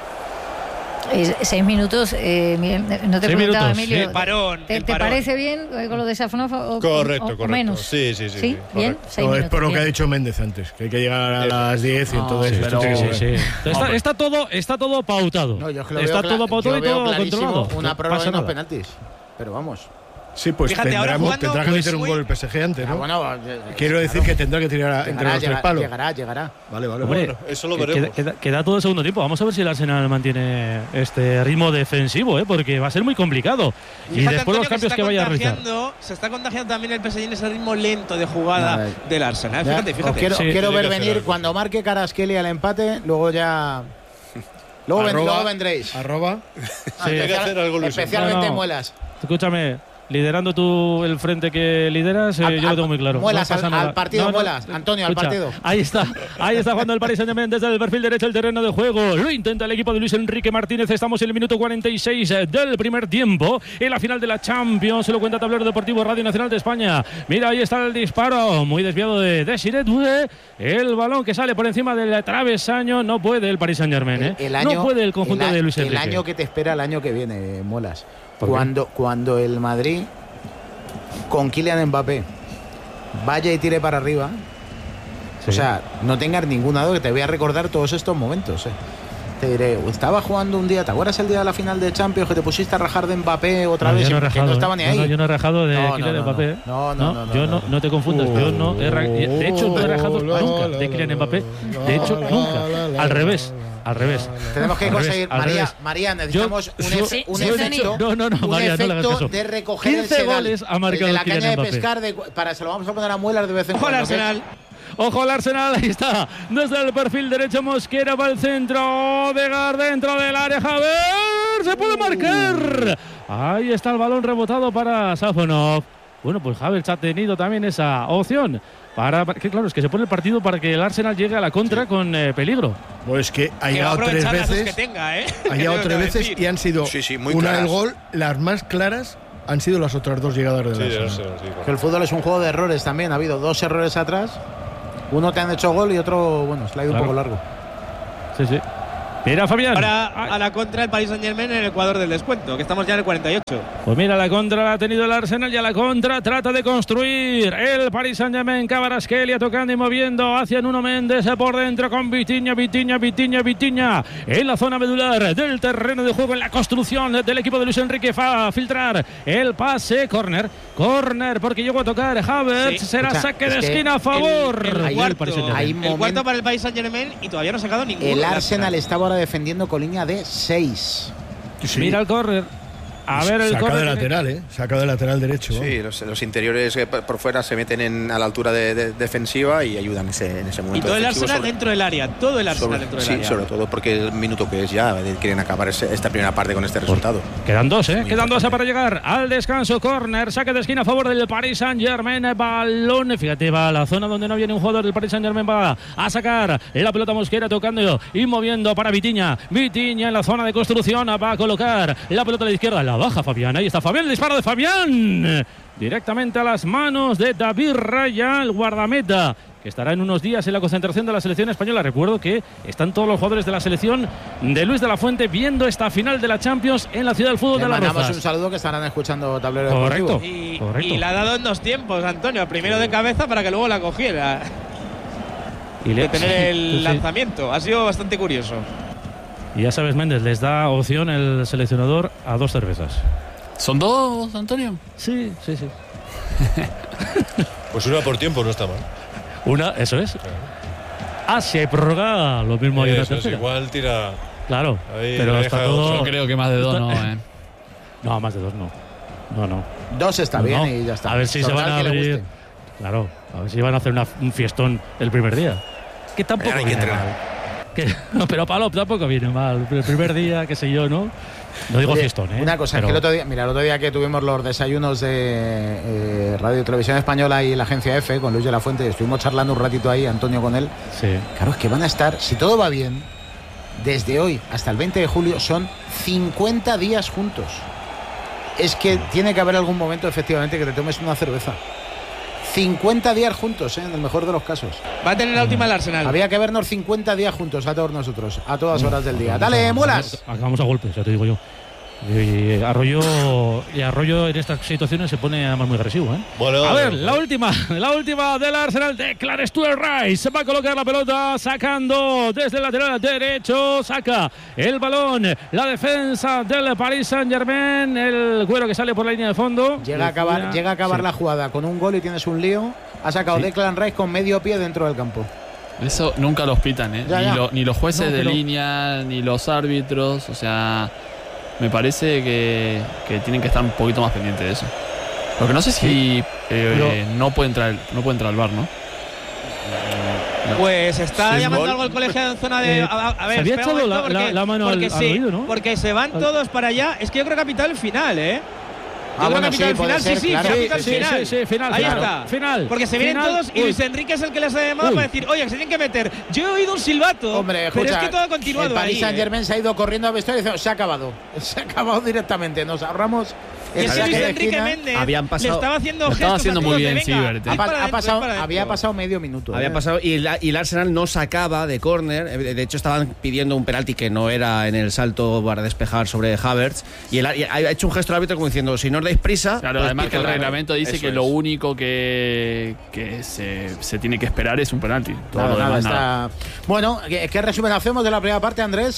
S3: Eh, seis minutos, eh, Miguel, no te
S1: Seis
S3: preguntaba,
S1: minutos,
S3: Emilio.
S7: El parón,
S3: ¿Te,
S7: el
S3: te
S7: parón.
S3: parece bien eh, con lo de Safonov o,
S9: Correcto,
S3: o- o
S9: correcto.
S3: menos?
S9: Sí, sí, sí, sí,
S3: ¿Bien?
S9: correcto.
S3: Seis
S5: No, es
S3: minutos,
S5: por lo que
S3: bien.
S5: ha dicho Méndez antes, que hay que llegar a las diez y
S8: No,
S5: entonces
S8: sí,
S5: esto
S8: pero-
S5: tiene que
S1: Sí,
S5: ser.
S1: sí. Está, está todo, está todo pautado.
S4: No, yo es que lo
S1: está
S4: veo cla-
S1: todo pautado
S4: yo
S1: y
S4: veo
S1: todo
S4: clarísimo
S1: controlado.
S4: Una
S1: No
S4: prórroga
S1: pasa
S4: y unos
S1: nada.
S4: penaltis. Pero vamos.
S5: Sí, pues
S7: Fíjate, ahora
S5: tendremos-
S7: jugando,
S5: tendrá que
S7: pues,
S5: meter un
S7: muy-
S5: gol el P S G antes,
S4: Ah,
S5: ¿no?
S4: bueno, eh,
S5: Quiero decir
S4: claro.
S5: que tendrá que tirar a- entre
S4: Llegará,
S5: los tres
S4: llegará,
S5: palos.
S4: llegará, llegará.
S5: Vale, vale,
S1: Hombre,
S5: vale.
S9: Bueno, eso lo
S1: que-
S9: veremos.
S1: Queda, queda- queda todo el segundo tiempo. Vamos a ver si el Arsenal mantiene este ritmo defensivo, ¿eh? Porque va a ser muy complicado. Y
S7: Fíjate,
S1: después los
S7: Antonio,
S1: cambios
S7: se
S1: que
S7: está
S1: vaya a realizar.
S7: contagiando- Se está contagiando también el P S G en ese ritmo lento de jugada
S4: Nada.
S7: del Arsenal.
S4: Ya,
S7: Fíjate,
S4: os
S7: fíjate.
S4: quiero,
S1: Sí,
S4: quiero
S9: tiene
S4: ver
S9: que hacer
S4: venir
S9: algo.
S4: cuando marque Kvaratskhelia el empate, luego ya. Luego, ven-
S5: Arroba-
S4: luego vendréis.
S5: Arroba.
S4: Ah,
S9: Tiene que
S4: especial-
S9: hacer algo, Luis.
S4: Especialmente
S1: No, no.
S4: Muelas.
S1: Escúchame, liderando tú el frente que lideras, eh,
S4: Al-
S1: yo lo tengo muy claro.
S4: Muelas,
S1: No pasa
S4: al-
S1: nada.
S4: al partido, Muelas. Antonio, al
S1: escucha,
S4: partido.
S1: Ahí está, ahí está jugando el Paris Saint-Germain desde el perfil derecho del terreno de juego. Lo intenta el equipo de Luis Enrique Martínez. Estamos en el minuto cuarenta y seis del primer tiempo. En la final de la Champions, se lo cuenta Tablero Deportivo Radio Nacional de España. Mira, ahí está el disparo, muy desviado de Desiré Doué. El balón que sale por encima del travesaño. No puede el Paris Saint-Germain, ¿eh?
S4: El año,
S1: no puede el conjunto
S4: el a-
S1: de Luis
S4: el
S1: Enrique.
S4: año que te espera el año que viene, Muelas.
S1: ¿Por qué?
S4: Cuando, cuando el Madrid con Kylian Mbappé vaya y tire para arriba,
S1: Sí.
S4: o sea, no tengas ninguna duda que te voy a recordar todos estos momentos. eh. te diré, estaba jugando un día, ¿te acuerdas el día de la final de Champions que te pusiste a rajar de Mbappé otra
S1: no,
S4: vez?
S1: Yo no, he
S4: que
S1: rajado,
S4: no estaba ni ahí.
S1: No, yo no he rajado de
S4: no,
S1: Kylian
S4: no, no,
S1: Mbappé.
S4: No, no, no. no
S1: yo
S4: no,
S1: no, no te confundas. Yo no he ra- de hecho, no he rajado nunca de Kylian Mbappé. De hecho, nunca. Al revés. Al revés.
S4: Tenemos que
S1: al
S4: conseguir,
S1: revés,
S4: María,
S1: revés.
S4: María, necesitamos
S1: yo,
S4: un,
S1: yo,
S4: efe, un
S1: yo
S4: efecto,
S1: no, no, no,
S4: un
S1: María, no le hagas caso.
S4: de recoger
S1: quince
S4: el sedal,
S1: goles ha marcado
S4: el de la
S1: Kylian
S4: caña de
S1: Mbappé.
S4: pescar, de, para, se lo vamos a poner a muelas de vez en
S7: Ojo al
S4: cuando.
S7: Arsenal.
S1: Ojo al Arsenal, ahí está. Desde el perfil derecho Mosquera va al centro. Odegaard dentro del área. Javier se puede marcar. Ahí está el balón rebotado para Safonov. Bueno, pues Havertz ha tenido también esa opción. Para, que claro, es que se pone el partido para que el Arsenal llegue a la contra sí. con eh, peligro.
S5: Pues que ha
S7: que
S5: llegado tres veces.
S7: Que tenga, ¿eh?
S5: Ha llegado tres veces y han sido
S2: sí, sí, muy
S5: una
S2: claras.
S5: del gol, las más claras han sido las otras dos llegadas del
S9: sí,
S5: Arsenal.
S9: sí, sí,
S4: que el fútbol es un juego de errores también. Ha habido dos errores atrás. Uno te han hecho gol y otro, bueno, se le ha ido claro. un poco largo.
S1: Sí, sí. Mira, Fabián.
S7: Ahora a la contra el Paris Saint-Germain en el Ecuador del descuento, que estamos ya en el cuarenta y ocho.
S1: Pues mira, la contra la ha tenido el Arsenal y a la contra trata de construir el Paris Saint-Germain. Kvaratskhelia tocando y moviendo hacia Nuno Méndez por dentro con Vitinha, Vitinha, Vitinha, Vitinha en la zona medular del terreno de juego, en la construcción del equipo de Luis Enrique. Va a filtrar el pase, córner, córner porque llegó a tocar Havertz. Sí. Será o sea, saque de esquina a favor.
S7: El, el, cuarto, el, el cuarto para el Paris Saint-Germain y todavía no ha sacado ninguno.
S4: El Arsenal estaba ahora defendiendo con línea de seis.
S1: Sí. Mira el córner. A ver el
S5: Saca
S1: córner.
S5: de lateral, ¿eh? Saca de lateral derecho.
S2: Sí, los, los interiores por fuera se meten en, a la altura de, de defensiva y ayudan ese, en ese momento.
S7: Y todo el Arsenal
S2: sobre,
S7: dentro del área. Todo el Arsenal
S2: sobre,
S7: dentro del
S2: sí,
S7: área.
S2: Sí, sobre todo porque el minuto que es ya quieren acabar ese, esta primera parte con este resultado.
S1: Quedan dos, ¿eh? Quedan dos para llegar al descanso. Córner, saque de esquina a favor del Paris Saint-Germain. Balón, fíjate, va a la zona donde no viene un jugador del Paris Saint-Germain. Va a sacar la pelota Mosquera tocando y moviendo para Vitinha. Vitinha en la zona de construcción. Va a colocar la pelota a la izquierda. La baja Fabián. Ahí está Fabián, el disparo de Fabián directamente a las manos de David Raya, el guardameta, que estará en unos días en la concentración de la selección española. Recuerdo que están todos los jugadores de la selección de Luis de la Fuente viendo esta final de la Champions en la ciudad del fútbol. Le de Las Rozas.
S4: Mandamos un saludo, que estarán escuchando Tablero
S1: Correcto,
S4: Deportivo.
S7: Y,
S1: correcto.
S7: y la ha dado en dos tiempos, Antonio. Primero de cabeza para que luego la cogiera. Y le, de tener el sí, lanzamiento. Sí. Ha sido bastante curioso.
S1: Y ya sabes, Méndez, les da opción el seleccionador a dos cervezas.
S8: ¿Son dos, Antonio?
S1: Sí, sí, sí.
S9: Pues una por tiempo no está mal.
S1: Una, eso es. Claro. Ah, si hay prórroga, lo mismo hay una tercera.
S9: Es igual tira.
S1: Claro, pero está todo.
S8: Yo creo que más de dos no, eh.
S1: No, más de dos no. No, no.
S4: Dos está bien
S1: no.
S4: y ya está.
S1: A ver si
S4: Total,
S1: se van a abrir. Claro, a ver si van a hacer una, un fiestón el primer día. Que tampoco viene que mal. Que, no, pero Palop tampoco viene mal. El primer día, qué sé yo, ¿no? No digo
S4: Oye,
S1: fiestón, ¿eh?
S4: Una cosa, pero... es que el otro día, mira, el otro día que tuvimos los desayunos de eh, Radio y Televisión Española y la agencia F con Luis de la Fuente, estuvimos charlando un ratito ahí, Antonio con él.
S1: Sí.
S4: Claro, es que van a estar, si todo va bien, desde hoy hasta el veinte de julio son cincuenta días juntos. Es que tiene que haber algún momento, efectivamente, que te tomes una cerveza. cincuenta días juntos, ¿eh? En el mejor de los casos.
S7: Va a tener la última el Arsenal.
S4: Había que vernos cincuenta días juntos a todos nosotros, a todas horas del día. ¡Dale, mulas!
S1: Acabamos a golpes, ya te digo yo. Y Arroyo, y Arroyo en estas situaciones se pone además muy agresivo, ¿eh?
S9: Bueno,
S1: a ver,
S9: bueno.
S1: la última, la última del Arsenal de Clarence Stuart Rice. Se va a colocar la pelota, sacando desde el lateral derecho, saca el balón, la defensa del Paris Saint-Germain, el cuero que sale por la línea de fondo.
S4: Llega a acabar, llega a acabar sí. la jugada con un gol y tienes un lío. Ha sacado sí. Declan Rice con medio pie dentro del campo.
S8: Eso nunca los pitan, ¿eh?
S4: Ya,
S8: ni,
S4: ya.
S8: Lo, ni los jueces no,
S1: pero...
S8: de línea, ni los árbitros, o sea... Me parece que, que tienen que estar un poquito más pendientes de eso. Porque no sé si sí, eh, pero... no puede entrar no puede entrar al V A R, ¿no?
S7: no. Pues está
S1: sí,
S7: llamando
S1: gol.
S7: algo el colegio en zona de...
S1: Eh,
S7: a, a ver,
S1: se había echado la,
S7: porque,
S1: la, la mano
S7: porque
S1: al,
S7: sí,
S1: al oído, ¿no?
S7: Porque se van todos para allá. Es que yo creo que ha pitado el final, ¿eh? Yo
S4: Ah,
S7: creo
S4: bueno,
S7: que ha pitado
S4: sí,
S7: el final,
S4: ser,
S7: sí, sí,
S4: claro.
S7: sí, sí,
S1: sí,
S7: final.
S1: sí, sí, final.
S7: Ahí
S1: claro.
S7: está.
S1: Final.
S7: Porque se vienen
S1: final.
S7: todos y
S1: Uy.
S7: Luis Enrique es el que les ha llamado
S1: Uy.
S7: para decir, oye, que se tienen que meter. Yo he oído un silbato,
S4: Hombre, escucha,
S7: pero es que todo ha continuado
S4: el Paris
S7: ahí.
S4: Saint-Germain
S7: ¿eh?
S4: se ha ido corriendo al vestuario y dice, se ha acabado. Se ha acabado directamente. Nos ahorramos...
S7: Y es que Luis
S4: de
S7: Enrique
S4: esquina.
S7: Méndez
S10: Habían pasado-
S7: le estaba haciendo
S8: lo
S7: gestos.
S8: estaba haciendo
S7: a
S8: muy
S7: todos
S8: bien,
S7: de, venga,
S8: Sivert, ¿eh?
S7: id
S4: Ha,
S7: para
S4: ha
S7: adentro,
S4: pasado,
S7: id para adentro.
S4: había pasado medio minuto.
S10: Había
S4: ¿eh?
S10: pasado y, la, y el Arsenal no sacaba de córner. De hecho, estaban pidiendo un penalti que no era en el salto para despejar sobre Havertz. Y, el, y ha hecho un gesto al árbitro como diciendo: si no os dais prisa.
S8: Claro,
S10: pues
S8: además que el
S10: pitad.
S8: reglamento dice
S2: Eso
S8: que
S2: es.
S8: lo único que, que se, se tiene que esperar es un penalti. Todo
S4: Nada,
S8: lo
S4: nada,
S8: demás, nada.
S4: está... Bueno, ¿qué, ¿qué resumen hacemos de la primera parte, Andrés?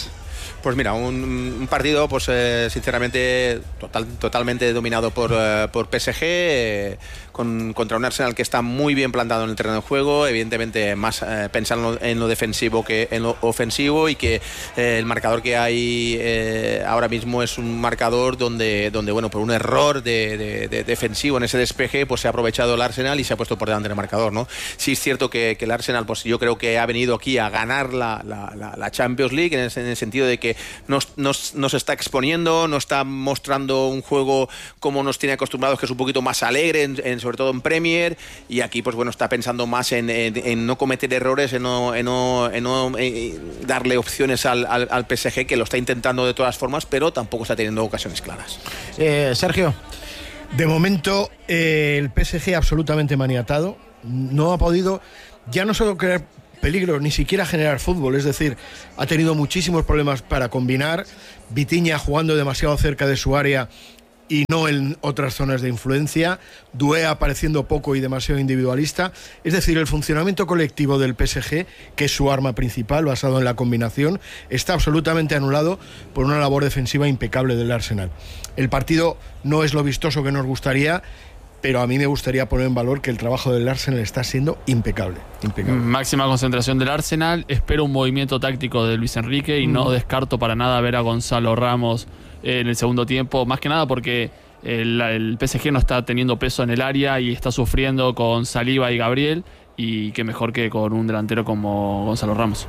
S2: Pues mira, un, un partido, pues eh, sinceramente, total, totalmente dominado por, eh, por P S G, eh, con, contra un Arsenal que está muy bien plantado en el terreno de juego, evidentemente más eh, pensando en lo defensivo que en lo ofensivo, y que eh, el marcador que hay eh, ahora mismo es un marcador donde, donde bueno, por un error de, de, de defensivo en ese despeje, pues se ha aprovechado el Arsenal y se ha puesto por delante del marcador, ¿no? Sí es cierto que, que el Arsenal, pues yo creo que ha venido aquí a ganar la, la, la, la Champions League, en el, en el sentido de que nos, nos, nos está exponiendo, nos está mostrando un juego como nos tiene acostumbrados, que es un poquito más alegre, en, en, sobre todo en Premier, y aquí pues bueno, está pensando más en, en, en no cometer errores, en no, en no, en no eh, darle opciones al, al, al P S G, que lo está intentando de todas formas, pero tampoco está teniendo ocasiones claras.
S4: Eh, Sergio.
S5: De momento, eh, el P S G absolutamente maniatado, no ha podido ya no solo crear peligro, ni siquiera generar fútbol, es decir, ha tenido muchísimos problemas para combinar, Vitinha jugando demasiado cerca de su área y no en otras zonas de influencia, Doué apareciendo poco y demasiado individualista, es decir, el funcionamiento colectivo del P S G, que es su arma principal, basado en la combinación, está absolutamente anulado por una labor defensiva impecable del Arsenal. El partido no es lo vistoso que nos gustaría, pero a mí me gustaría poner en valor que el trabajo del Arsenal está siendo impecable. impecable.
S8: Máxima concentración del Arsenal. Espero un movimiento táctico de Luis Enrique y mm. no descarto para nada ver a Gonzalo Ramos en el segundo tiempo, más que nada porque el, el P S G no está teniendo peso en el área y está sufriendo con Saliba y Gabriel, y qué mejor que con un delantero como Gonzalo Ramos.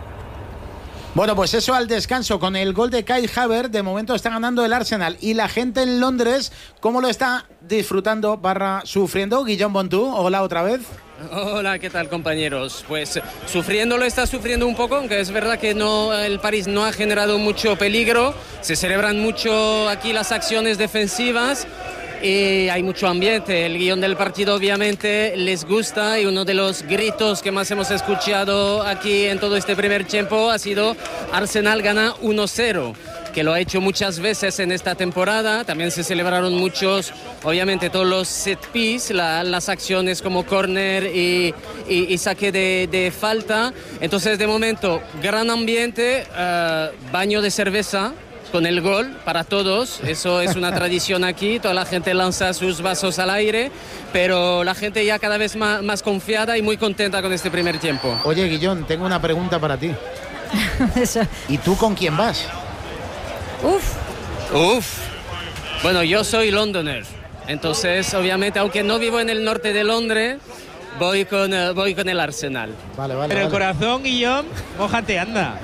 S4: Bueno, pues eso al descanso, con el gol de Kai Havertz. De momento está ganando el Arsenal. Y la gente en Londres, ¿cómo lo está disfrutando barra sufriendo? Guillaume Bontú, hola otra vez.
S11: Hola, ¿qué tal, compañeros? Pues sufriendo lo está sufriendo un poco, aunque es verdad que no, el París no ha generado mucho peligro. Se celebran mucho aquí las acciones defensivas y hay mucho ambiente. El guión del partido obviamente les gusta, y uno de los gritos que más hemos escuchado aquí en todo este primer tiempo ha sido Arsenal gana uno cero, que lo ha hecho muchas veces en esta temporada. También se celebraron muchos, obviamente todos los set piece, la, las acciones como córner y, y, y saque de, de falta. Entonces de momento gran ambiente, uh, baño de cerveza con el gol para todos, eso es una tradición aquí, toda la gente lanza sus vasos al aire, pero la gente ya cada vez más, más confiada y muy contenta con este primer tiempo.
S4: Oye, Guillón, tengo una pregunta para ti. ¿Y tú con quién vas?
S11: Uf. Uf. Bueno, yo soy londoner, entonces obviamente, aunque no vivo en el norte de Londres, voy con, uh, voy con el Arsenal.
S7: Vale, vale. Pero vale. El corazón, Guillaume, mójate, anda.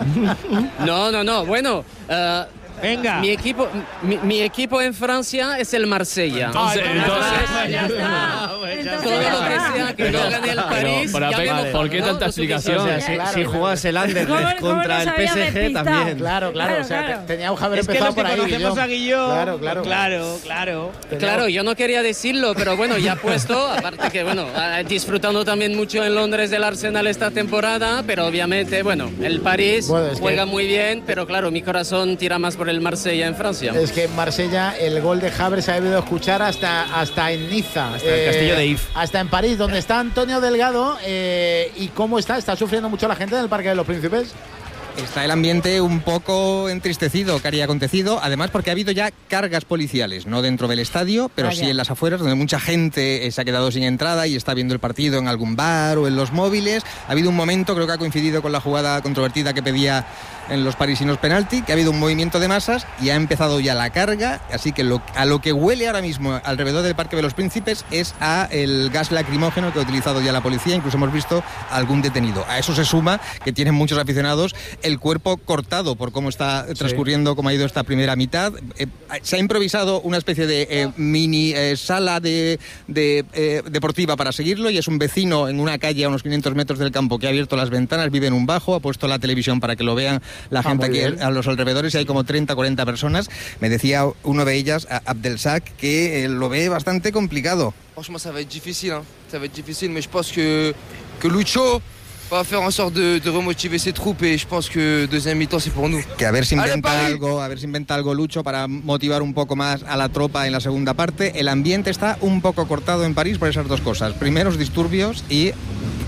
S11: No, no, no, bueno... Uh,
S7: Venga.
S11: Mi equipo, mi, mi equipo en Francia es el Marsella.
S8: Entonces, entonces,
S11: ya está. Todo lo que sea que no gane el París.
S8: Pero,
S11: ya
S8: vale, ¿por qué tanta explicación?
S10: O sea, si, claro, si jugas el Anderlecht contra el P S G también.
S4: Claro, claro.
S3: Claro,
S4: o sea,
S3: claro.
S4: tenía un Javier
S7: es
S4: empezado
S7: que
S4: por ahí.
S7: Conocemos a Guillón.
S4: Claro, claro.
S7: Claro, claro.
S11: Claro, yo no quería decirlo, pero bueno, ya puesto. Aparte que, bueno, disfrutando también mucho en Londres del Arsenal esta temporada, pero obviamente, bueno, el París bueno, es juega que... muy bien, pero claro, mi corazón tira más por el Marsella en Francia.
S4: Es que en Marsella el gol de Havertz se ha debido escuchar hasta, hasta en Niza.
S10: Hasta eh, el castillo de If.
S4: Hasta en París, donde está Antonio Delgado. Eh, ¿Y cómo está? ¿Está sufriendo mucho la gente en el Parque de los Príncipes?
S12: Está el ambiente un poco entristecido que haría acontecido, además porque ha habido ya cargas policiales, no dentro del estadio, pero Vaya. sí en las afueras, donde mucha gente se ha quedado sin entrada y está viendo el partido en algún bar o en los móviles. Ha habido un momento, creo que ha coincidido con la jugada controvertida que pedía en los parisinos penalti, que ha habido un movimiento de masas y ha empezado ya la carga, así que lo, a lo que huele ahora mismo alrededor del Parque de los Príncipes es a el gas lacrimógeno que ha utilizado ya la policía, incluso hemos visto algún detenido. A eso se suma que tienen muchos aficionados el cuerpo cortado por cómo está transcurriendo, sí. cómo ha ido esta primera mitad. Eh, se ha improvisado una especie de eh, mini eh, sala de, de eh, deportiva para seguirlo, y es un vecino en una calle a unos quinientos metros del campo que ha abierto las ventanas, vive en un bajo, ha puesto la televisión para que lo vean la ah, gente aquí bien. a los alrededores, y hay como treinta, cuarenta personas. Me decía uno de ellas, Abdelsak, que eh, lo ve bastante complicado.
S13: Franchement, ça va être difficile, hein. Ça va être difficile, mais je pense que, que Lucho va faire en sorte de, de remotiver ses troupes, et je pense que deuxième mi-temps c'est pour nous.
S12: Que a ver si inventa algo, a ver si inventa algo Lucho para motivar un poco más a la tropa en la segunda parte. El ambiente está un poco cortado en París por esas dos cosas. Primeros disturbios y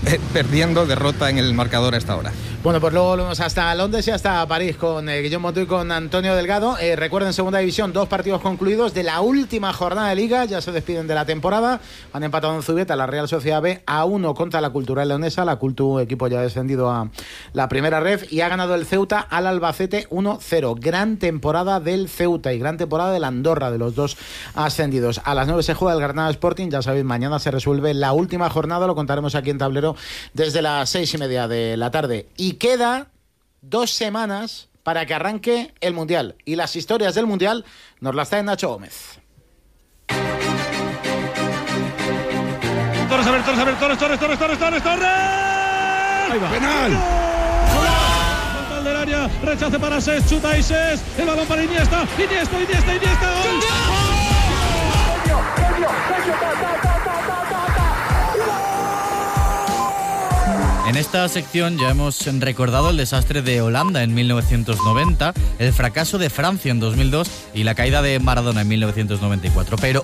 S12: eh, perdiendo, derrota en el marcador a esta hora.
S4: Bueno, pues luego volvemos hasta Londres y hasta París con eh, Guillaume Montoy y con Antonio Delgado. Eh, recuerden, segunda división, dos partidos concluidos de la última jornada de Liga. Ya se despiden de la temporada. Han empatado en Zubieta la Real Sociedad B a uno contra la Cultural Leonesa. La Cultu, equipo ya descendido a la primera ref. Y ha ganado el Ceuta al Albacete uno cero. Gran temporada del Ceuta y gran temporada del Andorra, de los dos ascendidos. A las nueve se juega el Granada Sporting. Ya sabéis, mañana se resuelve la última jornada. Lo contaremos aquí en Tablero desde las seis y media de la tarde. Y queda dos semanas para que arranque el Mundial. Y las historias del Mundial nos las trae Nacho Gómez.
S1: Torres, a ver, Torres, a ver, Torres, Torres, Torres, Torres, Torres, Torres. Ahí va.
S5: ¡Penal!
S1: Total del área, rechace para Ses, chuta y Ses. El balón para Iniesta, Iniesta, Iniesta, Iniesta. ¡Gol!
S14: En esta sección ya hemos recordado el desastre de Holanda en mil novecientos noventa, el fracaso de Francia en dos mil dos y la caída de Maradona en mil novecientos noventa y cuatro. Pero